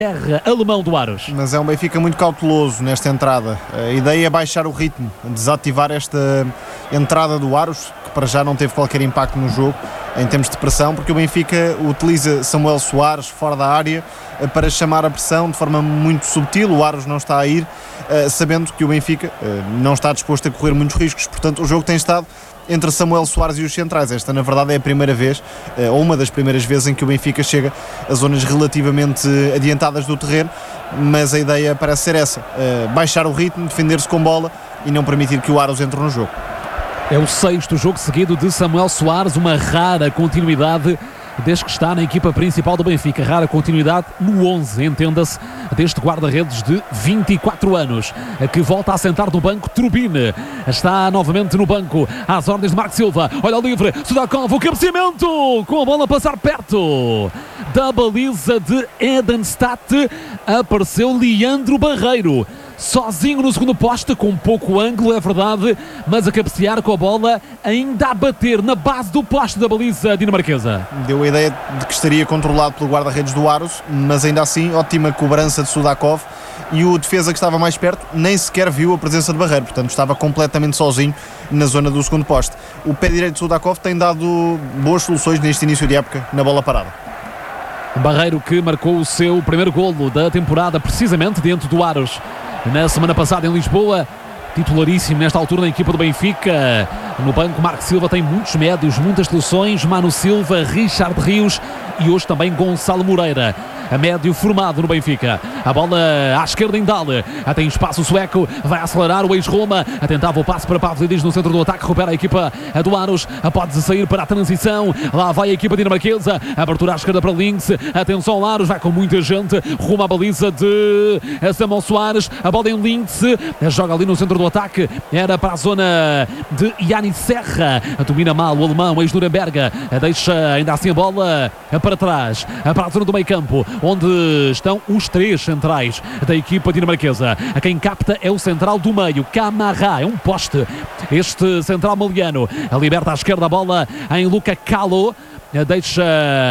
alemão do Aros. Mas é um Benfica muito cauteloso nesta entrada. A ideia é baixar o ritmo, desativar esta entrada do Aros, que para já não teve qualquer impacto no jogo em termos de pressão, porque o Benfica utiliza Samuel Soares fora da área para chamar a pressão de forma muito subtil. O Aros não está a ir, sabendo que o Benfica não está disposto a correr muitos riscos. Portanto, o jogo tem estado entre Samuel Soares e os centrais. Esta, na verdade, é a primeira vez, ou uma das primeiras vezes, em que o Benfica chega a zonas relativamente adiantadas do terreno, mas a ideia parece ser essa: baixar o ritmo, defender-se com bola e não permitir que o Aros entre no jogo. É o 6º jogo seguido de Samuel Soares, uma rara continuidade desde que está na equipa principal do Benfica. Rara continuidade no 11, entenda-se, deste guarda-redes de 24 anos, que volta a sentar no banco. Turbine está novamente no banco, às ordens de Marco Silva. Olha o livre, Sudakov, o cabeceamento, com a bola a passar perto da baliza de Edenstadt. Apareceu Leandro Barreiro, sozinho no segundo poste, com pouco ângulo, é verdade, mas a cabecear com a bola ainda a bater na base do poste da baliza dinamarquesa. Deu a ideia de que estaria controlado pelo guarda-redes do Aros, mas ainda assim, ótima cobrança de Sudakov, e o defesa que estava mais perto nem sequer viu a presença de Barreiro, portanto estava completamente sozinho na zona do segundo poste. O pé direito de Sudakov tem dado boas soluções neste início de época na bola parada. Barreiro, que marcou o seu primeiro golo da temporada precisamente dentro do Aros na semana passada em Lisboa, titularíssimo nesta altura na equipa do Benfica. No banco, Marco Silva tem muitos médios, muitas soluções: Mano Silva, Richard Rios e hoje também Gonçalo Moreira, a médio formado no Benfica. A bola à esquerda em Dale, tem espaço o sueco, vai acelerar o ex-Roma, tentava o passe para Pavlidis no centro do ataque, recupera a equipa do Aros, pode sair para a transição, lá vai a equipa dinamarquesa, abertura à esquerda para Links, atenção Aros, vai com muita gente, rumo à baliza de Samuel Soares, a bola em Links, joga ali no centro do ataque, era para a zona de Yannis Serra, domina mal o alemão, ex-Nuremberg, deixa ainda assim a bola para trás, para a zona do meio campo, onde estão os 3 centrais da equipa dinamarquesa. A quem capta é o central do meio, Camará, é um poste este central maliano. A liberta à esquerda a bola em Luca Calo, deixa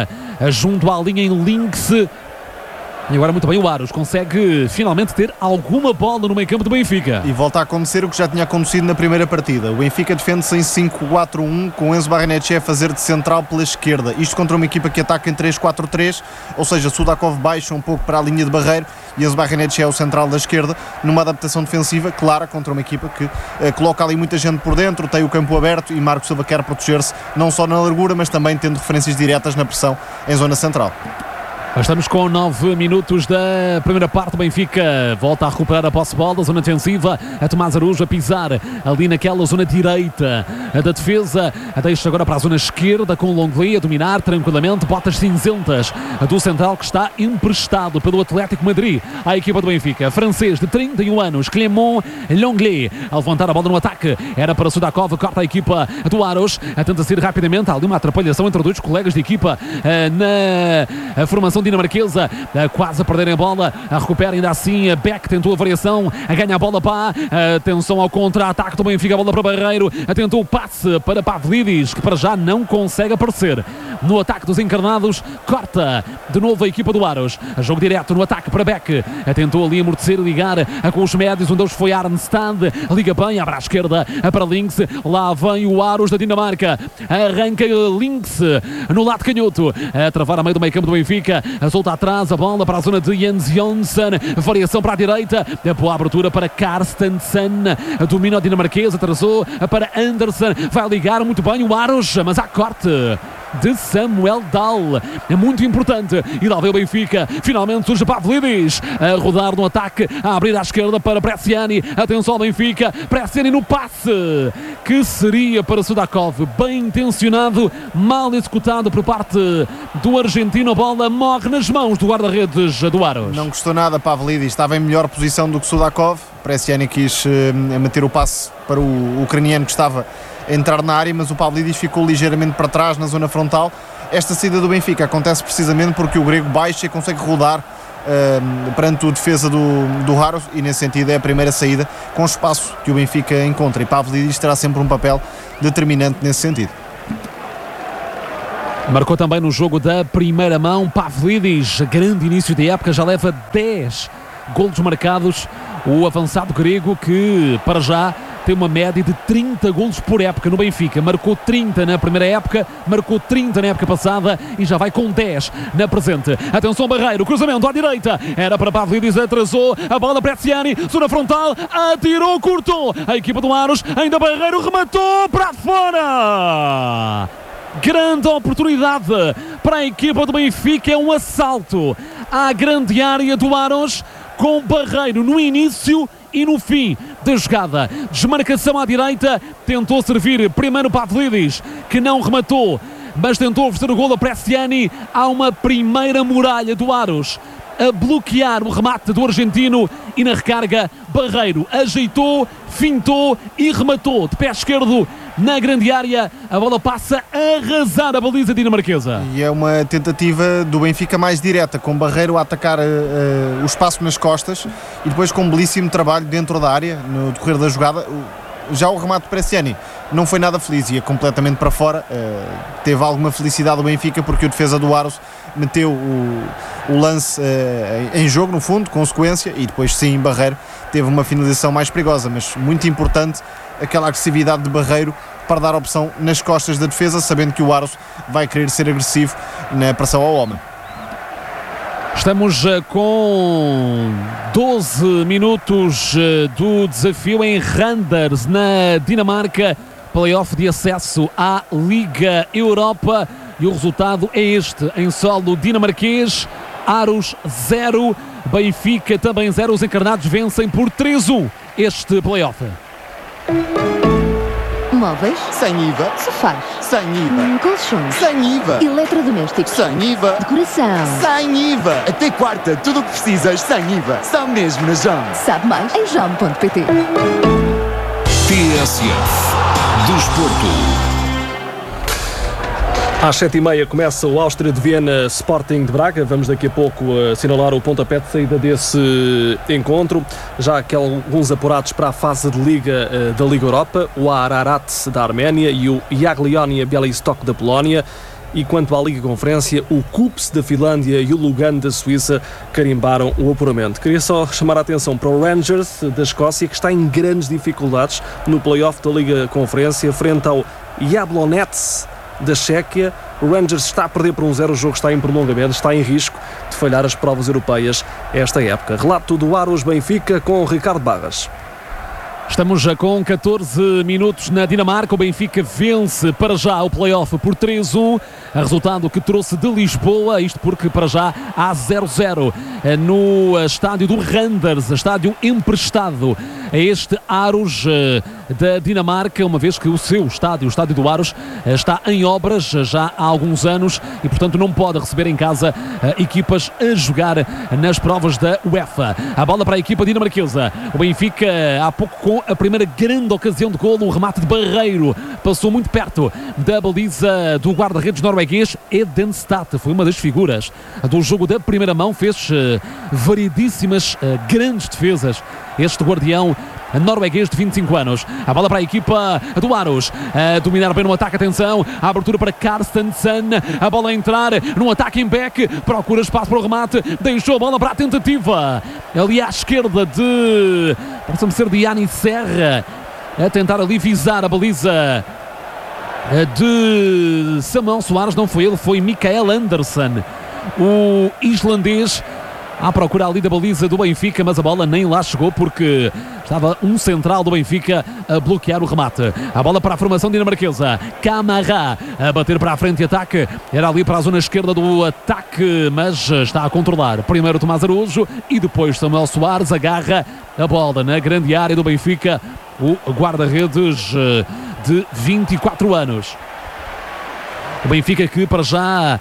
junto à linha em Links. E agora muito bem o Aros consegue finalmente ter alguma bola no meio campo do Benfica. E volta a acontecer o que já tinha acontecido na primeira partida. O Benfica defende-se em 5-4-1, com Enzo Barrenetxea a fazer de central pela esquerda. Isto contra uma equipa que ataca em 3-4-3, ou seja, Sudakov baixa um pouco para a linha de Barreiro e Enzo Barrenetxea é o central da esquerda, numa adaptação defensiva clara contra uma equipa que coloca ali muita gente por dentro, tem o campo aberto e Marco Silva quer proteger-se não só na largura, mas também tendo referências diretas na pressão em zona central. Estamos com 9 minutos da primeira parte. O Benfica volta a recuperar a posse de bola, zona defensiva, a Tomás Araújo a pisar ali naquela zona direita da defesa, deixa agora para a zona esquerda com o Longley a dominar tranquilamente, botas cinzentas do central que está emprestado pelo Atlético Madrid à equipa do Benfica, francês de 31 anos, Clément Longley, a levantar a bola no ataque, era para Sudakov, corta a equipa do Aros, tenta sair rapidamente, há ali uma atrapalhação entre dois colegas de equipa na formação dinamarquesa, quase a perderem a bola, recupera ainda assim a Beck, tentou a variação, ganha a bola para atenção ao contra-ataque do Benfica, a bola para Barreiro, tentou o passe para Pavlidis, que para já não consegue aparecer no ataque dos encarnados, corta de novo a equipa do Aros, jogo direto no ataque para Beck, tentou ali amortecer e ligar com os médios, onde hoje foi Arnstad, liga bem, abre à esquerda para Links, lá vem o Aros da Dinamarca, arranca Links no lado canhoto, a travar a meio do meio campo do Benfica, solta atrás a bola para a zona de Jens Jonsson, variação para a direita, boa abertura para Carstensen, domina o dinamarquês, atrasou para Anderson, vai ligar muito bem o Aros, mas há corte de Samuel Dahl, é muito importante, e lá veio o Benfica, finalmente surge Pavlidis, a rodar no ataque, a abrir à esquerda para Bresciani, atenção ao Benfica, Bresciani no passe, que seria para Sudakov, bem intencionado, mal executado por parte do argentino, a bola morre nas mãos do guarda-redes do Aros. Não gostou nada Pavlidis, estava em melhor posição do que Sudakov, Bresciani quis meter o passe para o ucraniano que estava a entrar na área, mas o Pavlidis ficou ligeiramente para trás na zona frontal. Esta saída do Benfica acontece precisamente porque o grego baixa e consegue rodar perante a defesa do Aros, e nesse sentido é a primeira saída com espaço que o Benfica encontra, e Pavlidis terá sempre um papel determinante nesse sentido. Marcou também no jogo da primeira mão. Pavlidis, grande início de época, já leva 10 golos marcados. O avançado grego que, para já, tem uma média de 30 golos por época no Benfica. Marcou 30 na primeira época, marcou 30 na época passada e já vai com 10 na presente. Atenção, Barreiro, cruzamento à direita. Era para Pavlidis, atrasou. A bola para Bresciani, zona frontal, atirou, cortou. A equipa do Aros, ainda Barreiro, rematou para fora. Grande oportunidade para a equipa do Benfica. É um assalto à grande área do Aros, com Barreiro no início e no fim da jogada. Desmarcação à direita, tentou servir primeiro Pavlidis, que não rematou, mas tentou oferecer o golo a Bresciani. Há uma primeira muralha do Aros a bloquear o remate do argentino e na recarga Barreiro ajeitou, fintou e rematou de pé esquerdo na grande área. A bola passa a arrasar a baliza dinamarquesa. E é uma tentativa do Benfica mais direta, com Barreiro a atacar o espaço nas costas e depois com um belíssimo trabalho dentro da área no decorrer da jogada. Já o remate de Bresciani não foi nada feliz, ia completamente para fora. Teve alguma felicidade o Benfica porque o defesa do Aros meteu o lance em jogo, no fundo, consequência, e depois sim Barreiro teve uma finalização mais perigosa, mas muito importante aquela agressividade de Barreiro para dar opção nas costas da defesa, sabendo que o Aros vai querer ser agressivo na pressão ao homem. Estamos com 12 minutos do desafio em Randers, na Dinamarca, playoff de acesso à Liga Europa, e o resultado é este, em solo dinamarquês: Aros 0, Benfica também 0. Os encarnados vencem por 3-1 este playoff. Móveis? Sem IVA. Sofás? Sem IVA. Colchões? Sem IVA. Eletrodomésticos? Sem IVA. Decoração? Sem IVA. Até quarta, tudo o que precisas sem IVA. Só mesmo na JOM. Sabe mais em JOM.pt. TSF Desporto. Às 7h30 começa o Áustria de Viena Sporting de Braga. Vamos daqui a pouco assinalar o pontapé de saída desse encontro. Já há alguns apurados para a fase de Liga da Liga Europa: o Ararat da Arménia e o Jagiellonia Bialystok da Polónia. E quanto à Liga Conferência, o Kups da Finlândia e o Lugano da Suíça carimbaram o apuramento. Queria só chamar a atenção para o Rangers da Escócia, que está em grandes dificuldades no play-off da Liga Conferência, frente ao Jablonec da Chequia. O Rangers está a perder por 1-0, o jogo está em prolongamento, está em risco de falhar as provas europeias esta época. Relato do Aros Benfica com Ricardo Barras. Estamos já com 14 minutos na Dinamarca. O Benfica vence para já o play-off por 3-1, resultado que trouxe de Lisboa, isto porque para já há 0-0 no estádio do Randers, estádio emprestado a este Aros da Dinamarca, uma vez que o seu estádio, o estádio do Aros, está em obras já há alguns anos e, portanto, não pode receber em casa equipas a jogar nas provas da UEFA. A bola para a equipa dinamarquesa. O Benfica, há pouco, com a primeira grande ocasião de golo, um remate de Barreiro, passou muito perto da baliza do guarda-redes norueguês Edenstad. Foi uma das figuras do jogo da primeira mão, fez variedíssimas grandes defesas este guardião norueguês de 25 anos. A bola para a equipa do Aros, a dominar bem no ataque, atenção, a abertura para Carstensen, a bola a entrar num ataque em back, procura espaço para o remate, deixou a bola para a tentativa ali à esquerda de, parece-me ser de Yanni Serra, a tentar ali visar a baliza de Samuel Soares. Não foi ele, foi Mikael Andersen, o islandês, à procura ali da baliza do Benfica, mas a bola nem lá chegou porque estava um central do Benfica a bloquear o remate. A bola para a formação dinamarquesa. Camara a bater para a frente e ataque. Era ali para a zona esquerda do ataque, mas está a controlar. Primeiro Tomás Araújo e depois Samuel Soares. Agarra a bola na grande área do Benfica, o guarda-redes de 24 anos. O Benfica que para já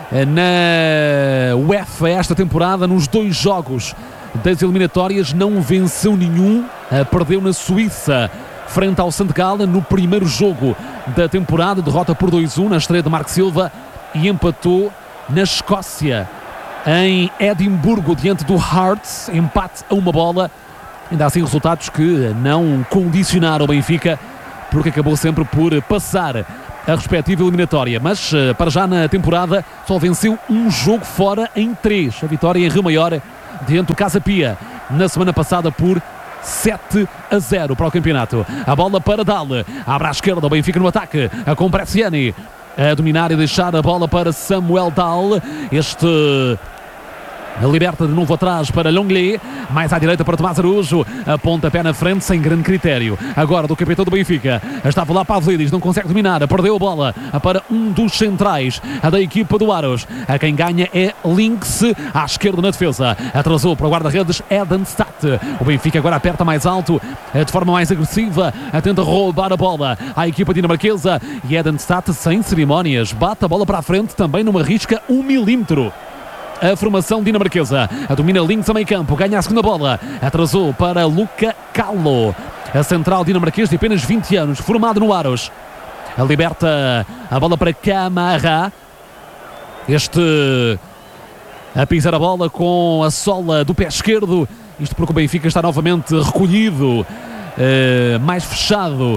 na UEFA esta temporada, nos 2 jogos das eliminatórias, não venceu nenhum. Perdeu na Suíça frente ao St. Gallen no primeiro jogo da temporada, derrota por 2-1 na estreia de Marco Silva, e empatou na Escócia em Edimburgo diante do Hearts, empate a 1-1. Ainda assim, resultados que não condicionaram o Benfica, porque acabou sempre por passar a respectiva eliminatória, mas para já na temporada só venceu um jogo fora em 3. A vitória em Rio Maior diante do Casa Pia na semana passada por 7-0 para o campeonato. A bola para Dale, abre à esquerda, o Benfica no ataque, com Bresciani a dominar e deixar a bola para Samuel Dale. Este liberta de novo atrás para Longley, mais à direita para Tomás Araújo, aponta pé na frente sem grande critério. Agora do capitão do Benfica, estava lá Pavlidis, não consegue dominar, perdeu a bola para um dos centrais da equipa do Aros. A quem ganha é Links, à esquerda na defesa, atrasou para o guarda-redes Edenstadt. O Benfica agora aperta mais alto, de forma mais agressiva, tenta roubar a bola à equipa dinamarquesa, e Edenstadt sem cerimónias, bate a bola para a frente, também numa risca 1 milímetro. A formação dinamarquesa domina Links a meio campo, ganha a segunda bola, atrasou para Luca Callo, a central dinamarquês de apenas 20 anos, formado no Aros. Liberta a bola para Camara, este a pisar a bola com a sola do pé esquerdo, isto porque o Benfica está novamente recolhido, mais fechado.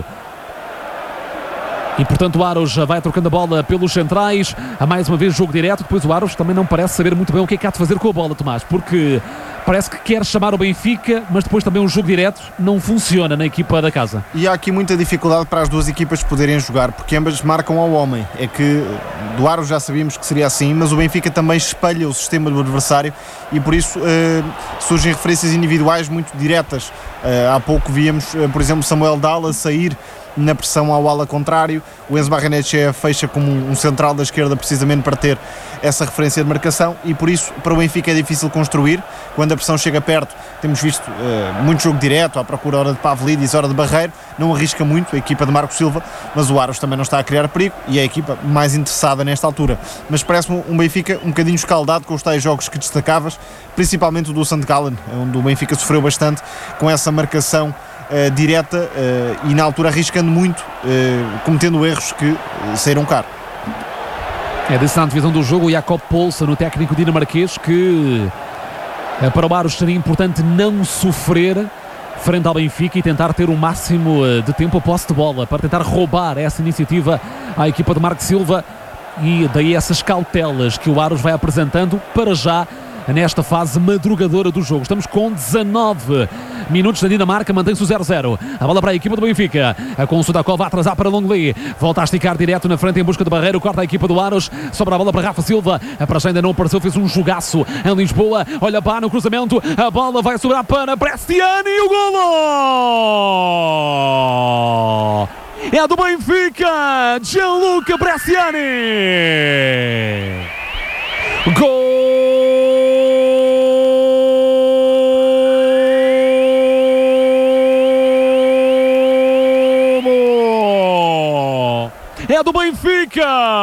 E portanto o Aros já vai trocando a bola pelos centrais, a mais uma vez jogo direto. Depois o Aros também não parece saber muito bem o que é que há de fazer com a bola, Tomás, porque parece que quer chamar o Benfica, mas depois também um jogo direto não funciona na equipa da casa. E há aqui muita dificuldade para as duas equipas poderem jogar, porque ambas marcam ao homem. É que do Aros já sabíamos que seria assim, mas o Benfica também espelha o sistema do adversário e por isso surgem referências individuais muito diretas. Há pouco víamos, por exemplo, Samuel Dale a sair na pressão ao ala contrário, o Enzo Barrenetxea fecha como um central da esquerda precisamente para ter essa referência de marcação, e por isso para o Benfica é difícil construir. Quando a pressão chega perto, temos visto muito jogo direto, à procura hora de Pavlidis, hora de Barreiro, não arrisca muito a equipa de Marco Silva, mas o Aros também não está a criar perigo e é a equipa mais interessada nesta altura. Mas parece-me um Benfica um bocadinho escaldado com os tais jogos que destacavas, principalmente o do St. Gallen, onde o Benfica sofreu bastante com essa marcação direta e na altura arriscando muito, cometendo erros que saíram caro. É dessa a divisão do jogo o Jakob Poulsen, o técnico dinamarquês, que para o Aros seria importante não sofrer frente ao Benfica e tentar ter o máximo de tempo a posse de bola para tentar roubar essa iniciativa à equipa de Marco Silva, e daí essas cautelas que o Aros vai apresentando para já nesta fase madrugadora do jogo. Estamos com 19 minutos na Dinamarca, mantém-se o 0-0. A bola para a equipa do Benfica, com o Sudakov a atrasar para Longley, volta a esticar direto na frente em busca de Barreiro, corta a equipa do Aros, sobra a bola para Rafa Silva, para já ainda não apareceu, fez um jogaço em Lisboa, olha para no cruzamento, a bola vai sobrar para Bresciani e o golo! É do Benfica, Gianluca Bresciani! Gol! É do Benfica!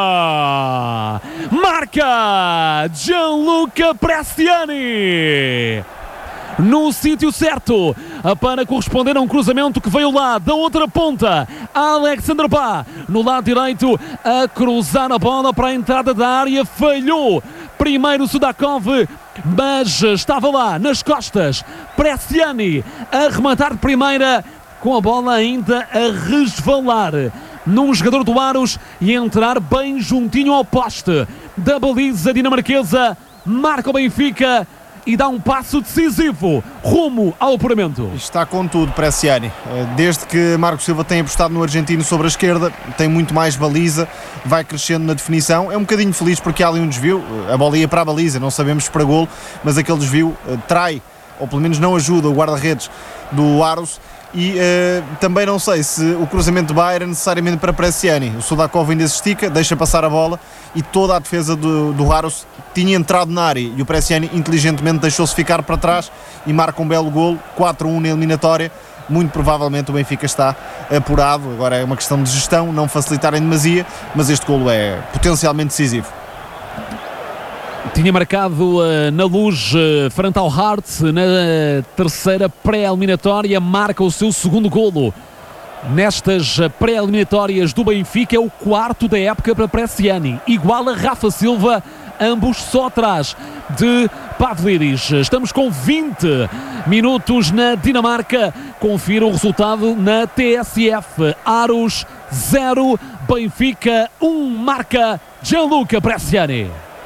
Marca Gianluca Bresciani! No sítio certo, para corresponder a um cruzamento que veio lá da outra ponta. Alexander Bá, no lado direito, a cruzar a bola para a entrada da área, falhou primeiro Sudakov, mas estava lá nas costas Bresciani a rematar de primeira, com a bola ainda a resvalar num jogador do Aros e entrar bem juntinho ao poste da baliza dinamarquesa. Marca o Benfica e dá um passo decisivo rumo ao apuramento. Está com tudo Bresciani. Desde que Marco Silva tem apostado no argentino sobre a esquerda, tem muito mais baliza, vai crescendo na definição. É um bocadinho feliz porque há ali um desvio, a bola ia para a baliza, não sabemos se para golo, mas aquele desvio trai, ou pelo menos não ajuda o guarda-redes do Aros. E também não sei se o cruzamento de Bá era necessariamente para Bresciani. O Sudakov ainda se estica, deixa passar a bola e toda a defesa do Aros tinha entrado na área e o Bresciani inteligentemente deixou-se ficar para trás e marca um belo golo, 4-1 na eliminatória. Muito provavelmente o Benfica está apurado, agora é uma questão de gestão, não facilitar em demasia, mas este golo é potencialmente decisivo. Tinha marcado na Luz frente ao Hearts na terceira pré-eliminatória, marca o seu segundo golo nestas pré-eliminatórias do Benfica, é o quarto da época para Bresciani, igual a Rafa Silva, ambos só atrás de Pavlidis. Estamos com 20 minutos na Dinamarca, confira o resultado na TSF. Aros 0, Benfica 1, marca Gianluca Bresciani.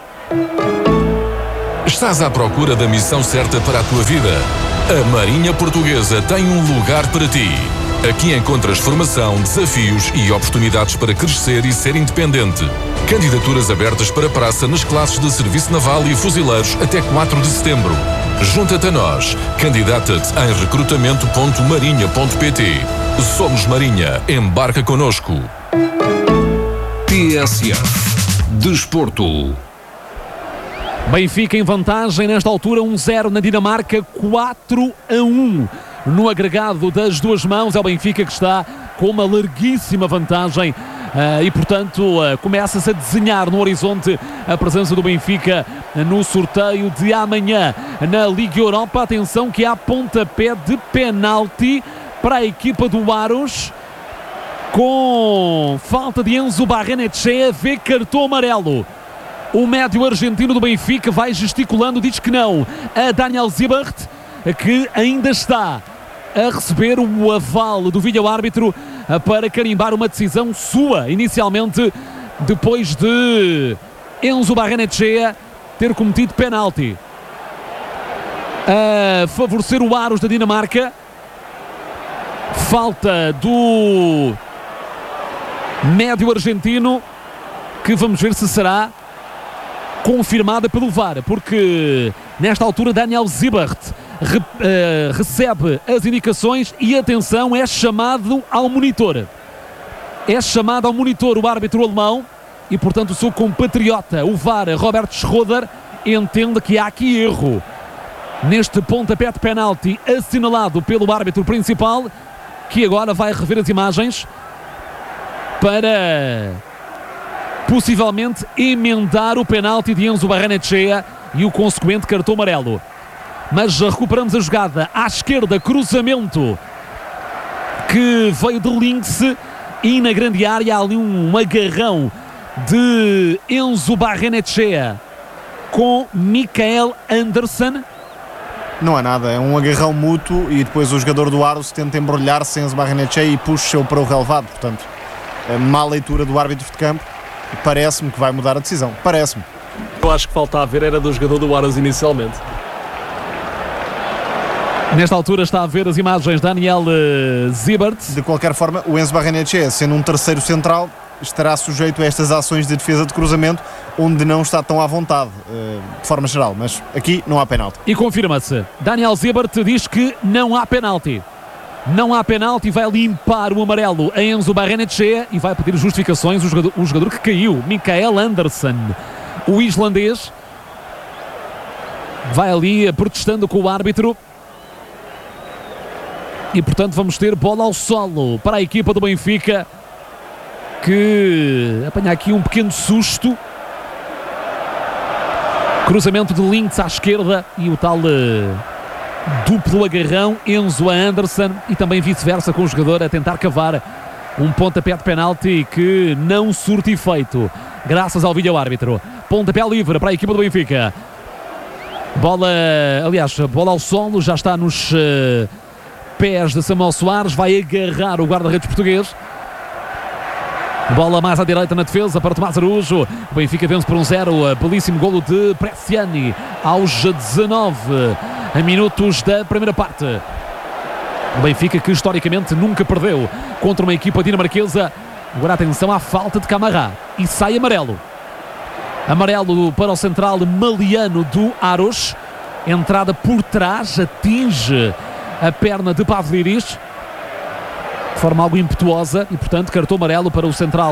Estás à procura da missão certa para a tua vida? A Marinha Portuguesa tem um lugar para ti. Aqui encontras formação, desafios e oportunidades para crescer e ser independente. Candidaturas abertas para praça nas classes de Serviço Naval e Fuzileiros até 4 de setembro. Junta-te a nós. Candidata-te em recrutamento.marinha.pt. Somos Marinha. Embarca connosco. TSF Desporto. Benfica em vantagem nesta altura, 1-0 na Dinamarca, 4-1 no agregado das duas mãos. É o Benfica que está com uma larguíssima vantagem e, portanto, começa-se a desenhar no horizonte a presença do Benfica no sorteio de amanhã na Liga Europa. Atenção que há pontapé de penalti para a equipa do Aros, com falta de Enzo Barrenetxea, vê cartão amarelo. O médio argentino do Benfica vai gesticulando, diz que não. A Daniel Zibert, que ainda está a receber o aval do vídeo-árbitro para carimbar uma decisão sua, inicialmente, depois de Enzo Barrenetxea ter cometido penalti a favorecer o Aros da Dinamarca. Falta do médio argentino, que vamos ver se será confirmada pelo VAR, porque nesta altura Daniel Zibert recebe as indicações e, atenção, é chamado ao monitor. É chamado ao monitor o árbitro alemão e, portanto, o seu compatriota, o VAR, Robert Schroeder, entende que há aqui erro neste pontapé de penalti assinalado pelo árbitro principal, que agora vai rever as imagens para possivelmente emendar o penalti de Enzo Barrenetxea e o consequente cartão amarelo. Mas recuperamos a jogada à esquerda, cruzamento que veio de Lince e na grande área há ali um agarrão de Enzo Barrenetxea com Mikael Andersen. Não há nada, é um agarrão mútuo e depois o jogador do Aros tenta embrulhar-se Enzo Barrenetxea e puxa-o para o relevado. Portanto, má leitura do árbitro de campo. Parece-me que vai mudar a decisão. Parece-me. Eu acho que falta a ver era do jogador do Aros inicialmente. Nesta altura está a ver as imagens Daniel Zibert. De qualquer forma, o Enzo Barrenetxea, sendo um terceiro central, estará sujeito a estas ações de defesa de cruzamento, onde não está tão à vontade, de forma geral. Mas aqui não há penalti. E confirma-se. Daniel Zibert diz que não há penalti. Não há penalti, vai limpar o amarelo a Enzo Barrenetxea e vai pedir justificações o jogador que caiu, Mikael Andersen, o islandês, vai ali protestando com o árbitro e, portanto, vamos ter bola ao solo para a equipa do Benfica, que apanha aqui um pequeno susto. Cruzamento de Links à esquerda e o tal duplo agarrão, Enzo a Andersen, e também vice-versa, com o jogador a tentar cavar um pontapé de penalti que não surte efeito, graças ao vídeo-árbitro. Pontapé livre para a equipa do Benfica. Bola ao solo, já está nos pés de Samuel Soares, vai agarrar o guarda-redes português. Bola mais à direita na defesa para Tomás Araújo. O Benfica vence por 1-0. Belíssimo golo de Bresciani aos 19 minutos da primeira parte. O Benfica, que historicamente nunca perdeu contra uma equipa dinamarquesa. Agora atenção à falta de Camará e sai amarelo. Amarelo para o central maliano do Aros. Entrada por trás, atinge a perna de Pavlidis de forma algo impetuosa e, portanto, cartão amarelo para o central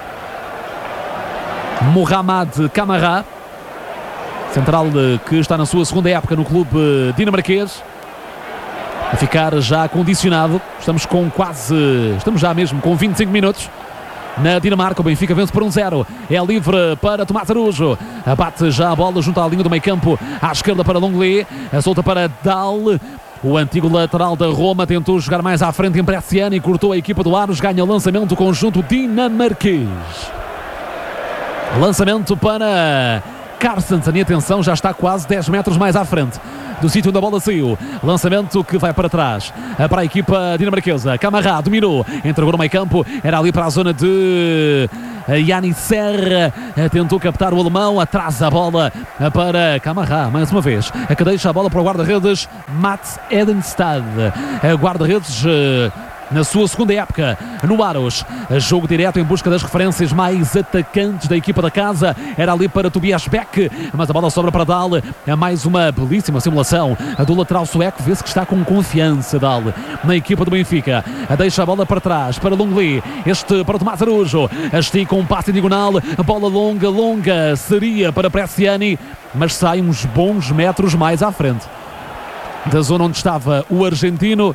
Mohamed Camará, central que está na sua segunda época no clube dinamarquês, a ficar já condicionado. Estamos já mesmo com 25 minutos na Dinamarca. O Benfica vence por 1-0, é livre para Tomás Araújo, abate já a bola junto à linha do meio campo, à esquerda para Longley, a solta para Dal. O antigo lateral da Roma tentou jogar mais à frente em Bresciani e cortou a equipa do Aros. Ganha o lançamento do conjunto dinamarquês. Lançamento para Carstensen, e atenção, já está quase 10 metros mais à frente do sítio onde a bola saiu. Lançamento que vai para trás para a equipa dinamarquesa. Camara dominou, entregou no meio campo, era ali para a zona de Yanni Serra, tentou captar o alemão, atrasa a bola para Camara, mais uma vez, que deixa a bola para o guarda-redes Mats Edenstad, guarda-redes na sua segunda época no Aros. Jogo direto em busca das referências mais atacantes da equipa da casa. Era ali para Tobias Beck, mas a bola sobra para Dahl. É mais uma belíssima simulação do lateral sueco. Vê-se que está com confiança Dahl na equipa do Benfica. Deixa a bola para trás para Longli. Este para Tomás Araújo. Estica um passe em diagonal. Bola longa seria para Bresciani, mas sai uns bons metros mais à frente da zona onde estava o argentino.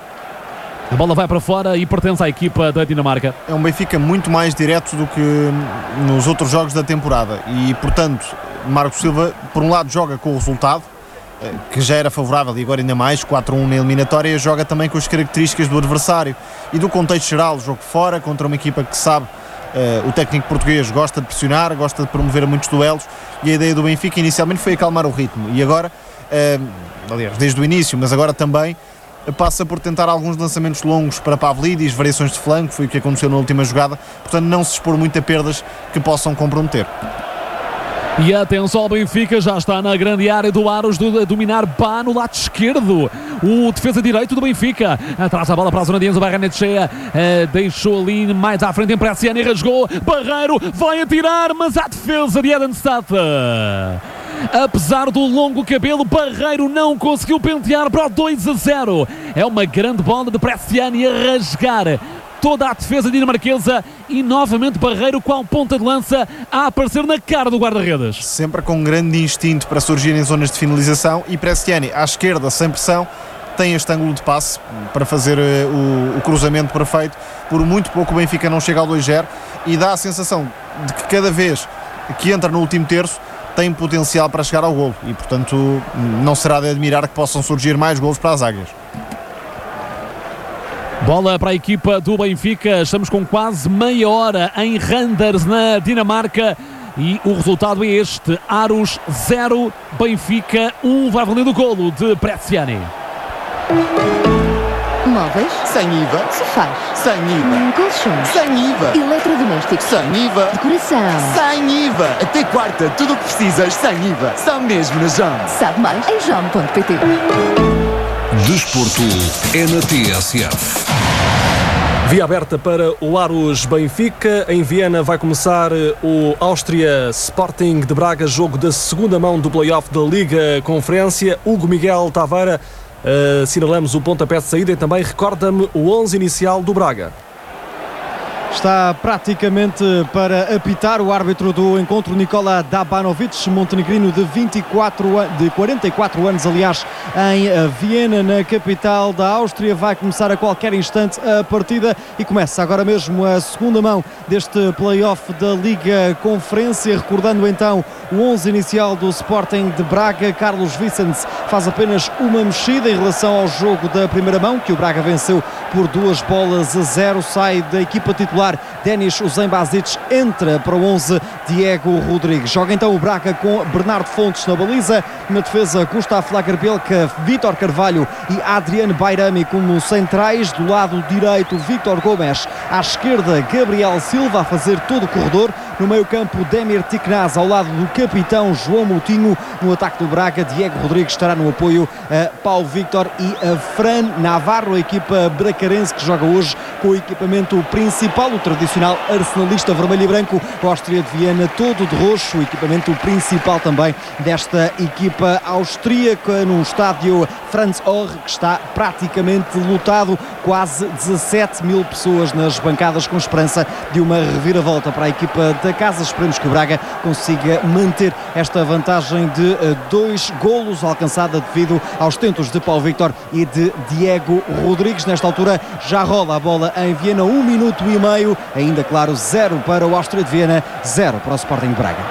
A bola vai para fora e pertence à equipa da Dinamarca. É um Benfica muito mais direto do que nos outros jogos da temporada e, portanto, Marco Silva, por um lado, joga com o resultado, que já era favorável e agora ainda mais, 4-1 na eliminatória, joga também com as características do adversário e do contexto geral, jogo fora, contra uma equipa que sabe, o técnico português gosta de pressionar, gosta de promover muitos duelos e a ideia do Benfica inicialmente foi acalmar o ritmo e agora, aliás, desde o início, mas agora também, passa por tentar alguns lançamentos longos para Pavlidis, variações de flanco, foi o que aconteceu na última jogada, portanto não se expor muito a perdas que possam comprometer. E atenção ao Benfica, já está na grande área do Aros, a dominar Bá no lado esquerdo, o defesa direito do Benfica, atrás a bola para a zona de Enzo Barrenetxea, deixou ali mais à frente em Bresciani, rasgou, Barreiro vai atirar, mas a defesa de Edenstad. Apesar do longo cabelo, Barreiro não conseguiu pentear para o 2-0. É uma grande bola de Bresciani a rasgar toda a defesa dinamarquesa e novamente Barreiro com a ponta de lança a aparecer na cara do guarda-redes. Sempre com um grande instinto para surgir em zonas de finalização e Bresciani à esquerda, sem pressão, tem este ângulo de passe para fazer o cruzamento perfeito. Por muito pouco o Benfica não chega ao 2-0 e dá a sensação de que cada vez que entra no último terço tem potencial para chegar ao golo e, portanto, não será de admirar que possam surgir mais golos para as águias. Bola para a equipa do Benfica, estamos com quase meia hora em Randers, na Dinamarca, e o resultado é este: Aros 0, Benfica 1, vai valendo o golo de Bresciani. Móveis, Sem IVA, sofás, sem IVA, colchões, sem IVA, eletrodomésticos, sem IVA, decoração. sem IVA. Até quarta, tudo o que precisas sem IVA. Só mesmo na JOM. Sabe mais em JOM.pt. Desporto é na TSF. Via aberta para o Aros Benfica. Em Viena vai começar o Áustria Sporting de Braga, jogo da segunda mão do play-off da Liga Conferência. Hugo Miguel Taveira, assinalamos o pontapé de saída e também recorda-me o 11 inicial do Braga. Está praticamente para apitar o árbitro do encontro, Nikola Dabanovic, montenegrino de 44 anos, aliás, em Viena, na capital da Áustria. Vai começar a qualquer instante a partida e começa agora mesmo a segunda mão deste play-off da Liga Conferência. Recordando então o 11 inicial do Sporting de Braga, Carlos Vicens faz apenas uma mexida em relação ao jogo da primeira mão, que o Braga venceu por 2-0. Sai da equipa titular Denis Uzembazic, entra para o 11 Diego Rodrigues. Joga então o Braga com Bernardo Fontes na baliza, na defesa Gustav Lagerbielke, Vítor Carvalho e Adriano Bairami como centrais. Do lado direito Vítor Gomes, à esquerda Gabriel Silva a fazer todo o corredor. No meio campo Demir Tiknaz ao lado do capitão João Moutinho. No ataque do Braga, Diego Rodrigues estará no apoio a Paulo Victor e a Fran Navarro, a equipa bracarense que joga hoje com o equipamento principal, o tradicional arsenalista vermelho e branco. O Áustria de Viena todo de roxo, o equipamento principal também desta equipa austríaca, num estádio Franz Orr que está praticamente lotado, quase 17 mil pessoas nas bancadas, com esperança de uma reviravolta para a equipa da casa. Esperemos que o Braga consiga manter esta vantagem de 2 golos alcançada devido aos tentos de Paulo Victor e de Diego Rodrigues. Nesta altura já rola a bola em Viena, 1 minuto e meio, ainda claro, 0 para o Áustria de Viena, 0 para o Sporting de Braga.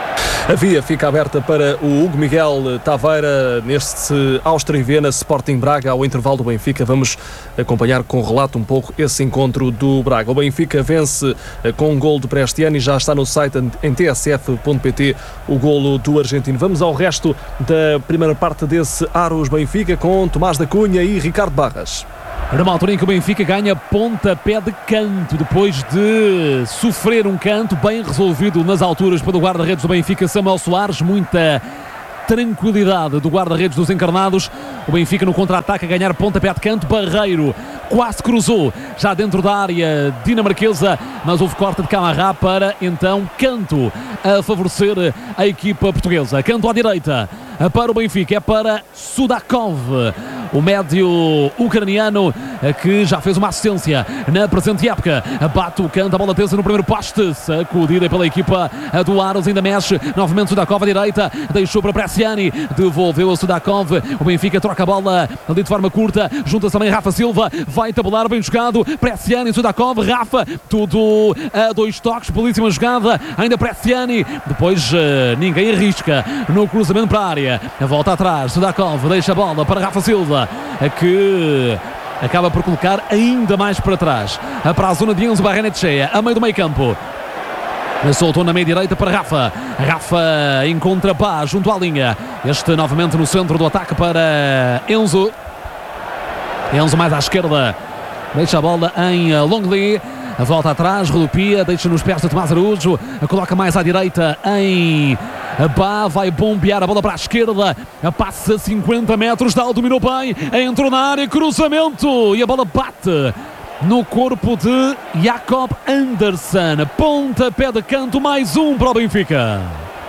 A via fica aberta para o Hugo Miguel Taveira neste Áustria e Viena Sporting Braga. Ao intervalo do Benfica vamos acompanhar com relato um pouco esse encontro do Braga. O Benfica vence com um gol de Prestiani e já está no site em tsf.pt o golo do argentino. Vamos ao resto da primeira parte desse Aros Benfica com Tomás da Cunha e Ricardo Barras. Numa altura em que o Benfica ganha pontapé de canto, depois de sofrer um canto bem resolvido nas alturas pelo guarda-redes do Benfica, Samuel Soares, muita tranquilidade do guarda-redes dos encarnados. O Benfica no contra-ataque a ganhar pontapé de canto. Barreiro quase cruzou já dentro da área dinamarquesa, mas houve corte de Camará para então Canto a favorecer a equipa portuguesa. Canto à direita para o Benfica, é para Sudakov, o médio ucraniano que já fez uma assistência na presente época. Bate o Canto, a bola tesa no primeiro poste, sacudida pela equipa do Aros, ainda mexe, novamente Sudakov à direita, deixou para Prestiani, devolveu a Sudakov, o Benfica troca a bola ali de forma curta, junta-se também Rafa Silva, vai tabular, bem jogado, Prestiani, Sudakov, Rafa, tudo a 2 toques, belíssima jogada, ainda Prestiani, depois ninguém arrisca no cruzamento para a área, volta atrás, Sudakov deixa a bola para Rafa Silva, que acaba por colocar ainda mais para trás, para a zona de Enzo Barrenetxea, a meio do meio campo. Soltou na meia direita para Rafa. Rafa encontra Pá junto à linha. Este novamente no centro do ataque para Enzo. Enzo mais à esquerda. Deixa a bola em Longley. Volta atrás, rodopia, deixa nos pés de Tomás Araújo. Coloca mais à direita em Pá, vai bombear a bola para a esquerda. Passa 50 metros, Dal dominou bem. Entrou na área, cruzamento. E a bola bate no corpo de Jacob Anderson. Pontapé de canto, mais um para o Benfica.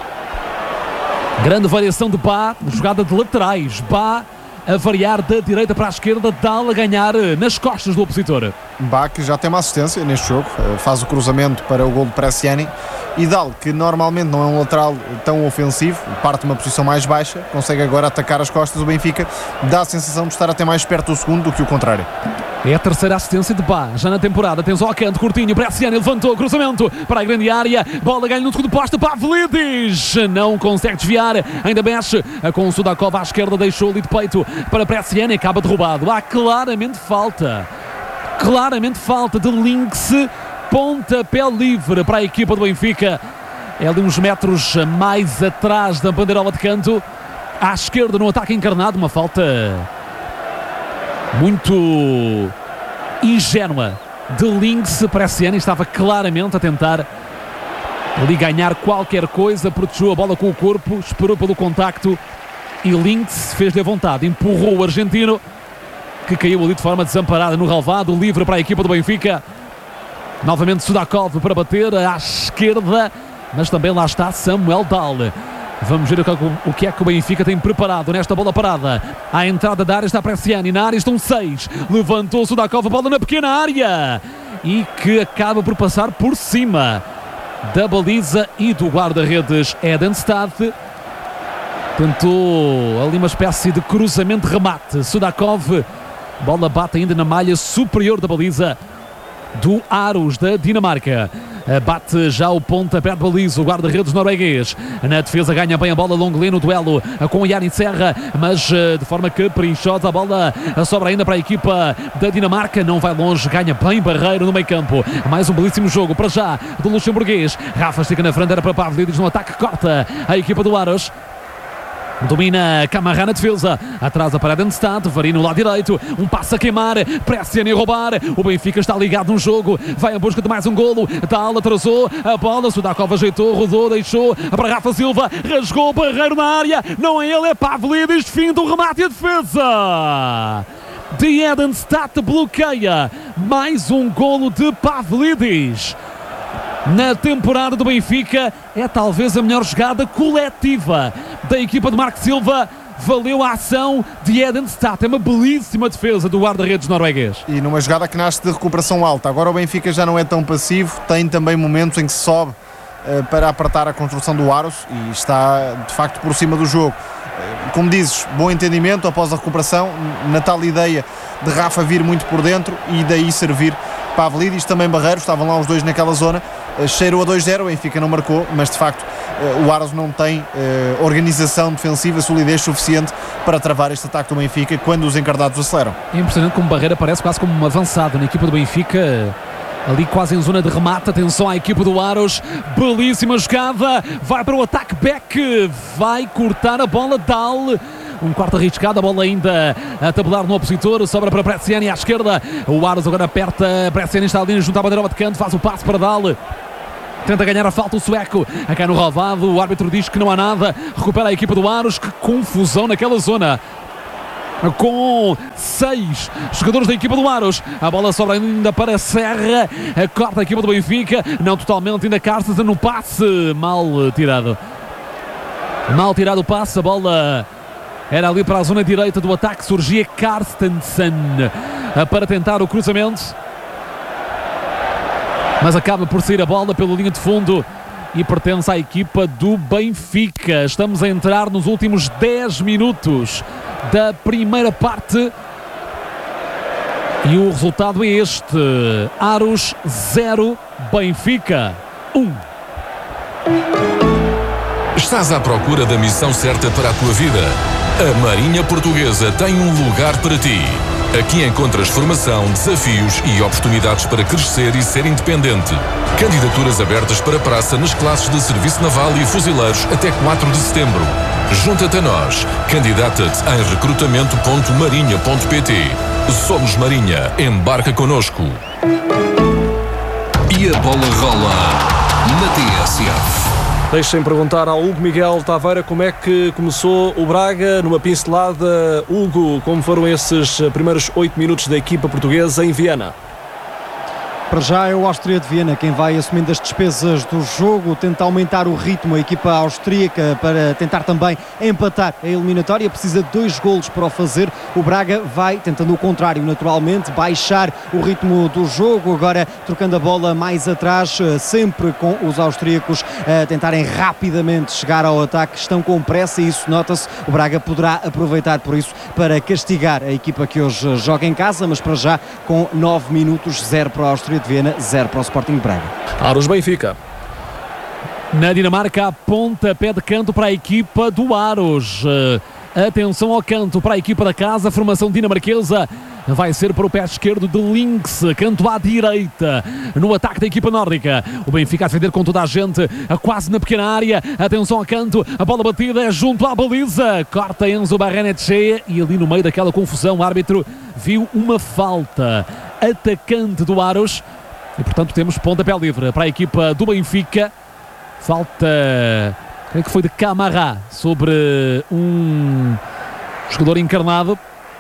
Grande variação de Bá, jogada de laterais. Bá a variar da direita para a esquerda, Dal a ganhar nas costas do opositor. Bá, que já tem uma assistência neste jogo, faz o cruzamento para o gol de Prestiani. E Dal, que normalmente não é um lateral tão ofensivo, parte de uma posição mais baixa, consegue agora atacar as costas. O Benfica dá a sensação de estar até mais perto do segundo do que o contrário. É a terceira assistência de Bá, já na temporada. Tens ao canto, curtinho, Prestiani levantou, cruzamento para a grande área, bola ganha no segundo poste, Pavlidis não consegue desviar, ainda mexe com o Sudakov à esquerda, deixou ali de peito para Prestiani, acaba derrubado. Há claramente falta de Links, pontapé livre para a equipa do Benfica. É ali uns metros mais atrás da bandeirola de canto, à esquerda no ataque encarnado, uma falta muito ingênua de Links. Prestiani estava claramente a tentar ali ganhar qualquer coisa, protegeu a bola com o corpo, esperou pelo contacto e Links fez-lhe a vontade, empurrou o argentino, que caiu ali de forma desamparada no relvado, livre para a equipa do Benfica. Novamente Sudakov para bater à esquerda, mas também lá está Samuel Dal. Vamos ver o que é que o Benfica tem preparado nesta bola parada. À entrada da área está Prestiani, na área estão 6. Levantou Sudakov, a bola na pequena área e que acaba por passar por cima da baliza e do guarda-redes Edenstad. Tentou ali uma espécie de cruzamento de remate. Sudakov, bola bate ainda na malha superior da baliza do Aros da Dinamarca. Bate já o pontapé de baliza o guarda-redes norueguês. Na defesa ganha bem a bola Longley no duelo com o Yanni Serra, mas de forma caprichosa a bola sobra ainda para a equipa da Dinamarca. Não vai longe, ganha bem Barreiro no meio campo. Mais um belíssimo jogo para já do luxemburguês. Rafa estica na frente, era para Pavlidis no ataque, corta a equipa do Aros. Domina Camará na defesa, atrasa para Edenstad, Varino no lado direito, um passo a queimar, Prestiani a roubar, o Benfica está ligado no jogo, vai em busca de mais um golo, Dal atrasou, a bola, Sudakov ajeitou, rodou, deixou para Rafa Silva, rasgou o Barreiro na área, não é ele, é Pavlidis, fim do remate e a defesa de Edenstad bloqueia, mais um golo de Pavlidis. Na temporada do Benfica, é talvez a melhor jogada coletiva da equipa de Marco Silva. Valeu a ação de Edenstad. É uma belíssima defesa do guarda-redes norueguês. E numa jogada que nasce de recuperação alta. Agora o Benfica já não é tão passivo, tem também momentos em que se sobe para apertar a construção do Aros e está de facto por cima do jogo. Como dizes, bom entendimento após a recuperação, na tal ideia de Rafa vir muito por dentro e daí servir Pavlidis, também Barreiro, estavam lá os dois naquela zona cheirou a 2-0, o Benfica não marcou, mas de facto o Aros não tem organização defensiva, solidez suficiente para travar este ataque do Benfica quando os encardados aceleram. É impressionante como Barreira parece quase como um avançado na equipa do Benfica, ali quase em zona de remate. Atenção à equipa do Aros, belíssima jogada, vai para o ataque Beck, vai cortar a bola Dal. Um quarto arriscado, a bola ainda a tabular no opositor, sobra para Bresciani à esquerda. O Aros agora aperta, Bresciani está ali junto à bandeira de canto, faz o passo para Dal. Tenta ganhar a falta o sueco, cai no relvado, o árbitro diz que não há nada, recupera a equipa do Aros. Que confusão naquela zona, com 6 jogadores da equipa do Aros. A bola sobra ainda para Serra, corta a equipa do Benfica, não totalmente, ainda Carstensen no passe, mal tirado o passe, a bola era ali para a zona direita do ataque, surgia Carstensen para tentar o cruzamento, mas acaba por sair a bola pela linha de fundo e pertence à equipa do Benfica. Estamos a entrar nos últimos 10 minutos da primeira parte e o resultado é este: Aros 0, Benfica 1. Estás à procura da missão certa para a tua vida? A Marinha Portuguesa tem um lugar para ti. Aqui encontras formação, desafios e oportunidades para crescer e ser independente. Candidaturas abertas para praça nas classes de Serviço Naval e Fuzileiros até 4 de setembro. Junta-te a nós. Candidata-te em recrutamento.marinha.pt. Somos Marinha. Embarca connosco. E a bola rola na TSF. Deixem perguntar ao Hugo Miguel Taveira como é que começou o Braga, numa pincelada. Hugo, como foram esses primeiros 8 minutos da equipa portuguesa em Viena? Para já é o Áustria de Viena quem vai assumindo as despesas do jogo, tenta aumentar o ritmo, a equipa austríaca, para tentar também empatar a eliminatória, precisa de 2 golos para o fazer. O Braga vai tentando o contrário, naturalmente, baixar o ritmo do jogo, agora trocando a bola mais atrás, sempre com os austríacos a tentarem rapidamente chegar ao ataque, estão com pressa e isso nota-se. O Braga poderá aproveitar por isso para castigar a equipa que hoje joga em casa, mas para já com 9 minutos, 0 para a Áustria de Viena, 0 para o Sporting Braga. Aros Benfica. Na Dinamarca, a pontapé de canto para a equipa do Aros. Atenção ao canto para a equipa da casa, a formação dinamarquesa vai ser para o pé esquerdo de Links, canto à direita, no ataque da equipa nórdica. O Benfica a defender com toda a gente, quase na pequena área. Atenção ao canto, a bola batida é junto à baliza, corta Enzo Barrenetxea e ali no meio daquela confusão o árbitro viu uma falta. Atacante do Aros e portanto temos pontapé livre para a equipa do Benfica. Falta, creio que foi de Camará sobre um jogador encarnado